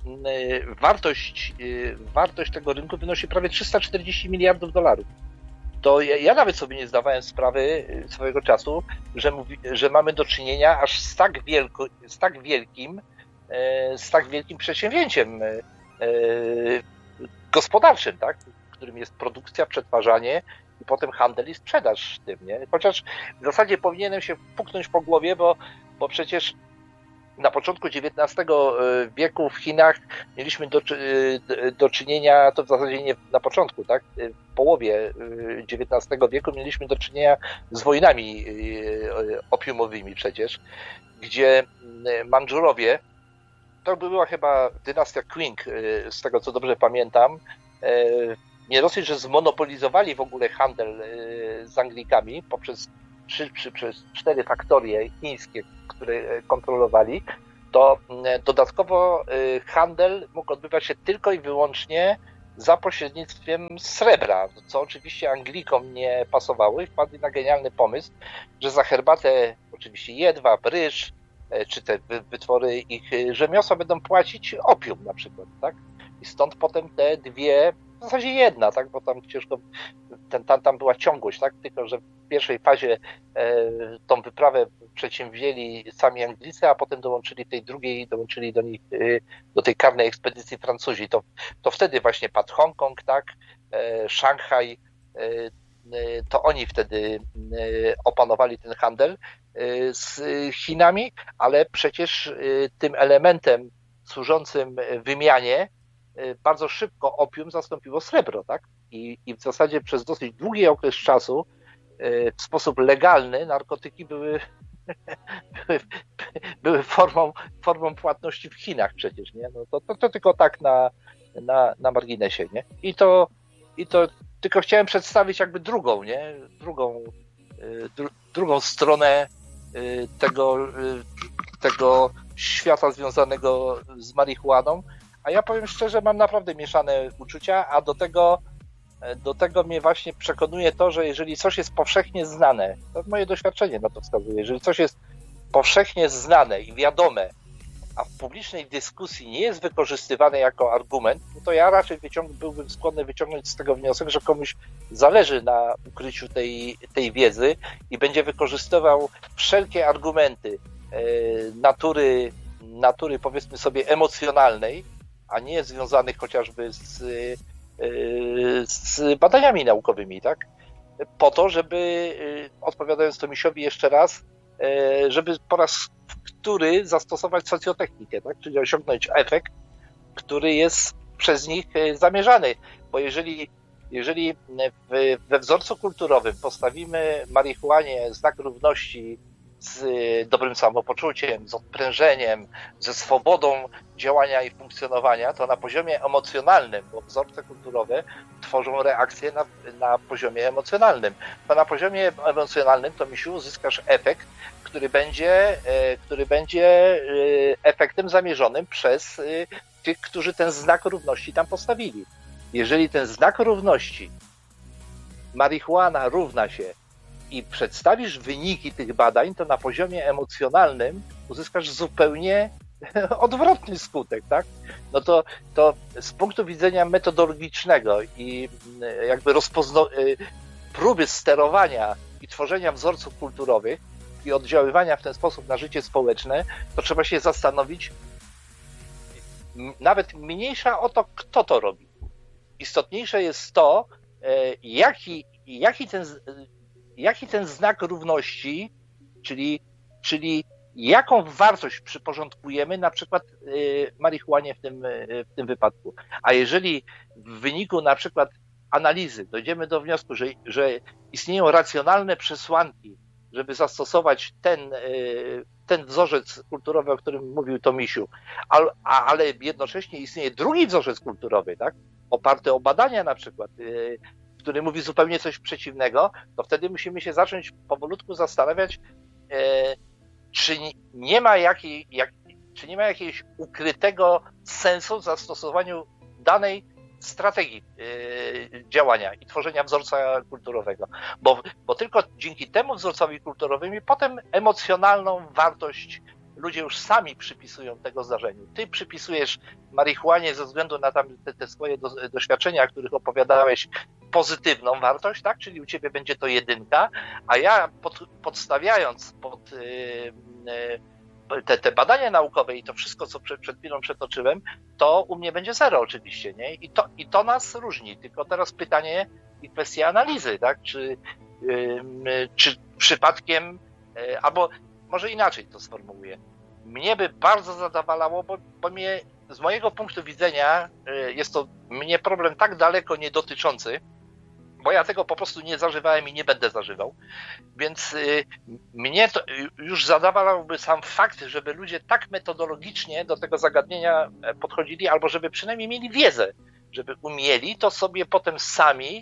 Speaker 3: wartość tego rynku wynosi prawie 340 miliardów dolarów. To ja nawet sobie nie zdawałem sprawy swojego czasu, że mamy do czynienia aż z tak wielkim przedsięwzięciem gospodarczym, tak? Którym jest produkcja, przetwarzanie i potem handel i sprzedaż tym, nie? Chociaż w zasadzie powinienem się puknąć po głowie, bo przecież na początku XIX wieku w Chinach mieliśmy do czynienia, to w zasadzie nie na początku, tak? W połowie XIX wieku mieliśmy do czynienia z wojnami opiumowymi przecież, gdzie Mandżurowie, to była chyba dynastia Qing, z tego co dobrze pamiętam, nie dosyć, że zmonopolizowali w ogóle handel z Anglikami przez 4 faktorie chińskie, które kontrolowali, to dodatkowo handel mógł odbywać się tylko i wyłącznie za pośrednictwem srebra, co oczywiście Anglikom nie pasowało i wpadli na genialny pomysł, że za herbatę, oczywiście jedwab, ryż, czy te wytwory ich rzemiosła będą płacić opium na przykład, tak? I stąd potem te dwie, w zasadzie jedna, tak? Bo tam ciężko, tam była ciągłość, tak? Tylko że w pierwszej fazie tą wyprawę przedsięwzięli sami Anglicy, a potem dołączyli tej drugiej, dołączyli do nich, do tej karnej ekspedycji Francuzi. To wtedy właśnie padł Hongkong, tak? Szanghaj, to oni wtedy opanowali ten handel z Chinami, ale przecież tym elementem służącym wymianie bardzo szybko opium zastąpiło srebro, tak? I w zasadzie przez dosyć długi okres czasu w sposób legalny narkotyki były formą płatności w Chinach przecież, nie? No to tylko tak na marginesie, nie? I to tylko chciałem przedstawić jakby drugą stronę tego świata związanego z marihuaną, a ja powiem szczerze, mam naprawdę mieszane uczucia, a do tego mnie właśnie przekonuje to, że jeżeli coś jest powszechnie znane, to moje doświadczenie na to wskazuje, jeżeli coś jest powszechnie znane i wiadome, a w publicznej dyskusji nie jest wykorzystywane jako argument, no to ja raczej byłbym skłonny wyciągnąć z tego wniosek, że komuś zależy na ukryciu tej wiedzy i będzie wykorzystywał wszelkie argumenty natury powiedzmy sobie emocjonalnej, a nie związanych chociażby z badaniami naukowymi, tak? Po to, żeby, odpowiadając Tomisiowi jeszcze raz, żeby po raz wtóry zastosować socjotechnikę, tak? Czyli osiągnąć efekt, który jest przez nich zamierzany. Bo jeżeli we wzorcu kulturowym postawimy marihuanie znak równości z dobrym samopoczuciem, z odprężeniem, ze swobodą działania i funkcjonowania, to na poziomie emocjonalnym, bo wzorce kulturowe tworzą reakcje na poziomie emocjonalnym. To na poziomie emocjonalnym to, misiu, uzyskasz efekt, który będzie efektem zamierzonym przez tych, którzy ten znak równości tam postawili. Jeżeli ten znak równości, marihuana równa się, i przedstawisz wyniki tych badań, to na poziomie emocjonalnym uzyskasz zupełnie odwrotny skutek, tak? No to z punktu widzenia metodologicznego i jakby próby sterowania i tworzenia wzorców kulturowych i oddziaływania w ten sposób na życie społeczne, to trzeba się zastanowić, nawet mniejsza o to, kto to robi. Istotniejsze jest to, jaki ten znak równości, czyli jaką wartość przyporządkujemy na przykład marihuanie w tym wypadku. A jeżeli w wyniku na przykład analizy dojdziemy do wniosku, że istnieją racjonalne przesłanki, żeby zastosować ten wzorzec kulturowy, o którym mówił Tomisiu, ale jednocześnie istnieje drugi wzorzec kulturowy, tak? Oparty o badania na przykład, który mówi zupełnie coś przeciwnego, to wtedy musimy się zacząć powolutku zastanawiać, czy nie ma jakiegoś ukrytego sensu w zastosowaniu danej strategii działania i tworzenia wzorca kulturowego. Bo tylko dzięki temu wzorcowi kulturowi potem emocjonalną wartość ludzie już sami przypisują tego zdarzeniu. Ty przypisujesz marihuanie ze względu na te swoje doświadczenia, o których opowiadałeś, pozytywną wartość, tak? Czyli u ciebie będzie to 1, a ja podstawiając pod te badania naukowe i to wszystko, co przed chwilą przetoczyłem, to u mnie będzie 0 oczywiście, nie? I to nas różni. Tylko teraz pytanie i kwestia analizy, tak? Czy przypadkiem, albo może inaczej to sformułuję. mnie by bardzo zadowalało, bo mnie, z mojego punktu widzenia jest to mnie problem tak daleko nie dotyczący, bo ja tego po prostu nie zażywałem i nie będę zażywał, więc mnie to już zadowalałby sam fakt, żeby ludzie tak metodologicznie do tego zagadnienia podchodzili, albo żeby przynajmniej mieli wiedzę, żeby umieli to sobie potem sami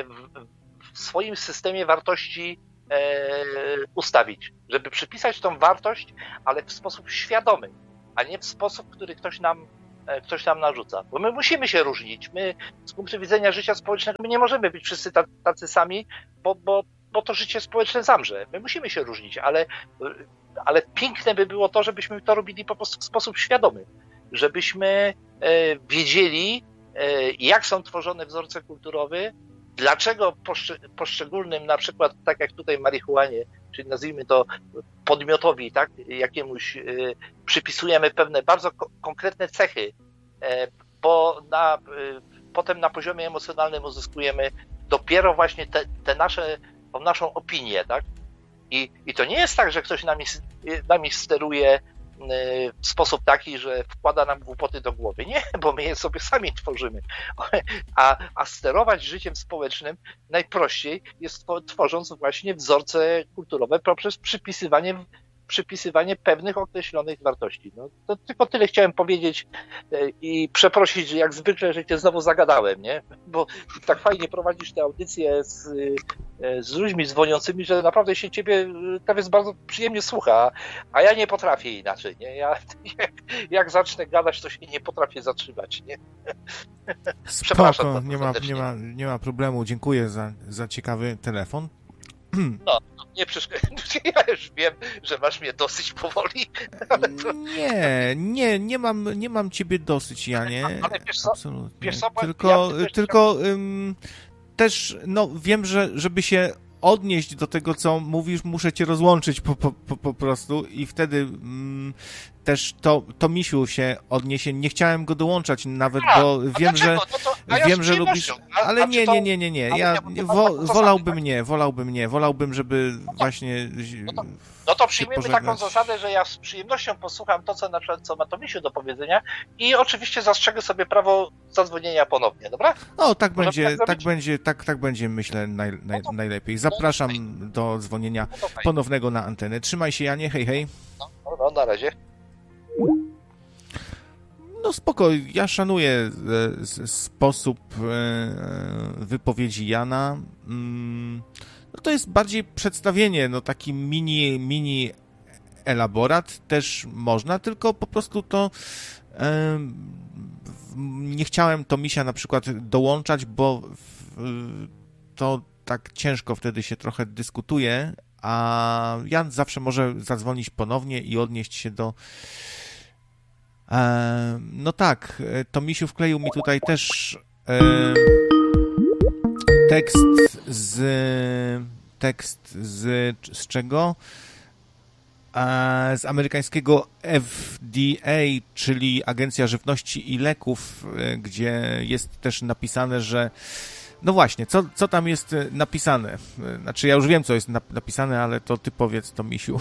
Speaker 3: w swoim systemie wartości ustawić, żeby przypisać tą wartość, ale w sposób świadomy, a nie w sposób, który ktoś nam narzuca. Bo my musimy się różnić. My z punktu widzenia życia społecznego my nie możemy być wszyscy tacy sami, bo to życie społeczne zamrze. My musimy się różnić, ale piękne by było to, żebyśmy to robili po prostu w sposób świadomy. Żebyśmy wiedzieli, jak są tworzone wzorce kulturowe, dlaczego poszczególnym, na przykład tak jak tutaj marihuanie, czyli nazwijmy to podmiotowi, tak, jakiemuś przypisujemy pewne bardzo konkretne cechy, bo potem na poziomie emocjonalnym uzyskujemy dopiero właśnie tą naszą opinię, tak? I to nie jest tak, że ktoś nami steruje w sposób taki, że wkłada nam głupoty do głowy. Nie, bo my je sobie sami tworzymy. A sterować życiem społecznym najprościej jest tworząc właśnie wzorce kulturowe poprzez przypisywanie pewnych określonych wartości. No, to tylko tyle chciałem powiedzieć i przeprosić, że jak zwykle, że cię znowu zagadałem, nie? Bo tak fajnie prowadzisz te audycje z ludźmi dzwoniącymi, że naprawdę się ciebie teraz bardzo przyjemnie słucha, a ja nie potrafię inaczej, nie? Jak zacznę gadać, to się nie potrafię zatrzymać, nie?
Speaker 1: Spoko, nie ma problemu. Dziękuję za ciekawy telefon.
Speaker 3: No, nie przeszkadzaj. Ja już wiem, że masz mnie dosyć powoli. Ale to...
Speaker 1: Nie mam ciebie dosyć, Janie.
Speaker 3: Ale wiesz co,
Speaker 1: tylko też, no wiem, że żeby się odnieść do tego, co mówisz, muszę cię rozłączyć po prostu i wtedy też to Misiu się odniesie. Nie chciałem go dołączać nawet, bo wiem, że lubisz... Ale nie. Wolałbym, żeby właśnie...
Speaker 3: No to przyjmiemy taką zasadę, że ja z przyjemnością posłucham to, co na przykład co ma to Misiu do powiedzenia i oczywiście zastrzegę sobie prawo zadzwonienia ponownie, dobra?
Speaker 1: No, tak będzie, myślę, najlepiej. Zapraszam do dzwonienia ponownego na antenę. Trzymaj się, Janie, hej.
Speaker 3: No, na razie.
Speaker 1: No spoko, ja szanuję sposób wypowiedzi Jana. No to jest bardziej przedstawienie, no taki mini elaborat też można, tylko po prostu to nie chciałem to Misia na przykład dołączać, bo to tak ciężko wtedy się trochę dyskutuje, a Jan zawsze może zadzwonić ponownie i odnieść się do... No tak, to Misiu wkleił mi tutaj też tekst z czego? Z amerykańskiego FDA, czyli Agencja Żywności i Leków, gdzie jest też napisane, że no właśnie, co tam jest napisane? Znaczy ja już wiem, co jest napisane, ale to ty powiedz to, Misiu.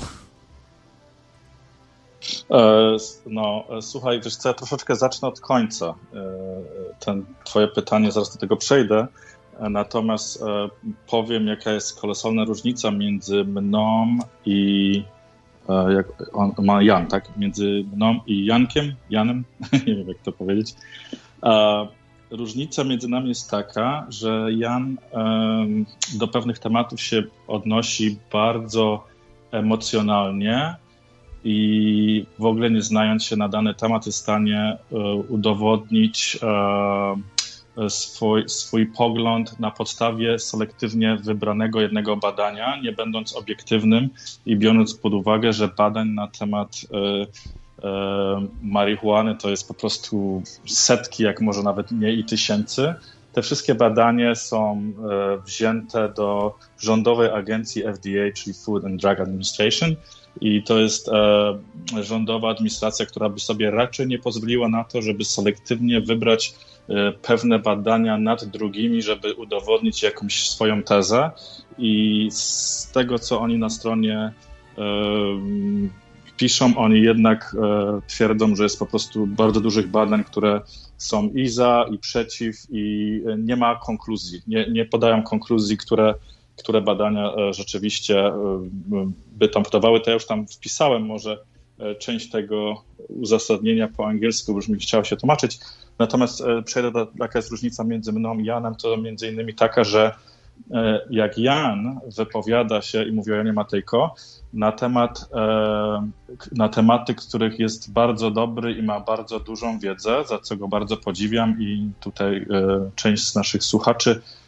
Speaker 2: No, słuchaj, wiesz co, ja troszeczkę zacznę od końca. Twoje pytanie, zaraz do tego przejdę, natomiast powiem, jaka jest kolosalna różnica między mną i jak on ma Jan, tak? Między mną i Janem, nie wiem, jak to powiedzieć. Różnica między nami jest taka, że Jan do pewnych tematów się odnosi bardzo emocjonalnie i w ogóle nie znając się na dany temat jest w stanie udowodnić swój pogląd na podstawie selektywnie wybranego jednego badania, nie będąc obiektywnym i biorąc pod uwagę, że badań na temat marihuany to jest po prostu setki, jak może nawet nie i tysięcy. Te wszystkie badania są wzięte do rządowej agencji FDA, czyli Food and Drug Administration, i to jest rządowa administracja, która by sobie raczej nie pozwoliła na to, żeby selektywnie wybrać pewne badania nad drugimi, żeby udowodnić jakąś swoją tezę. I z tego, co oni na stronie piszą, oni jednak twierdzą, że jest po prostu bardzo dużych badań, które są i za, i przeciw, i nie ma konkluzji. Nie podają konkluzji, które badania rzeczywiście by tam podawały. To ja już tam wpisałem może część tego uzasadnienia po angielsku, bo już mi chciało się tłumaczyć. Natomiast przejdę do, jaka jest różnica między mną i Janem, to między innymi taka, że jak Jan wypowiada się i mówi o Janie Matejko na tematy, których jest bardzo dobry i ma bardzo dużą wiedzę, za co go bardzo podziwiam i tutaj część z naszych słuchaczy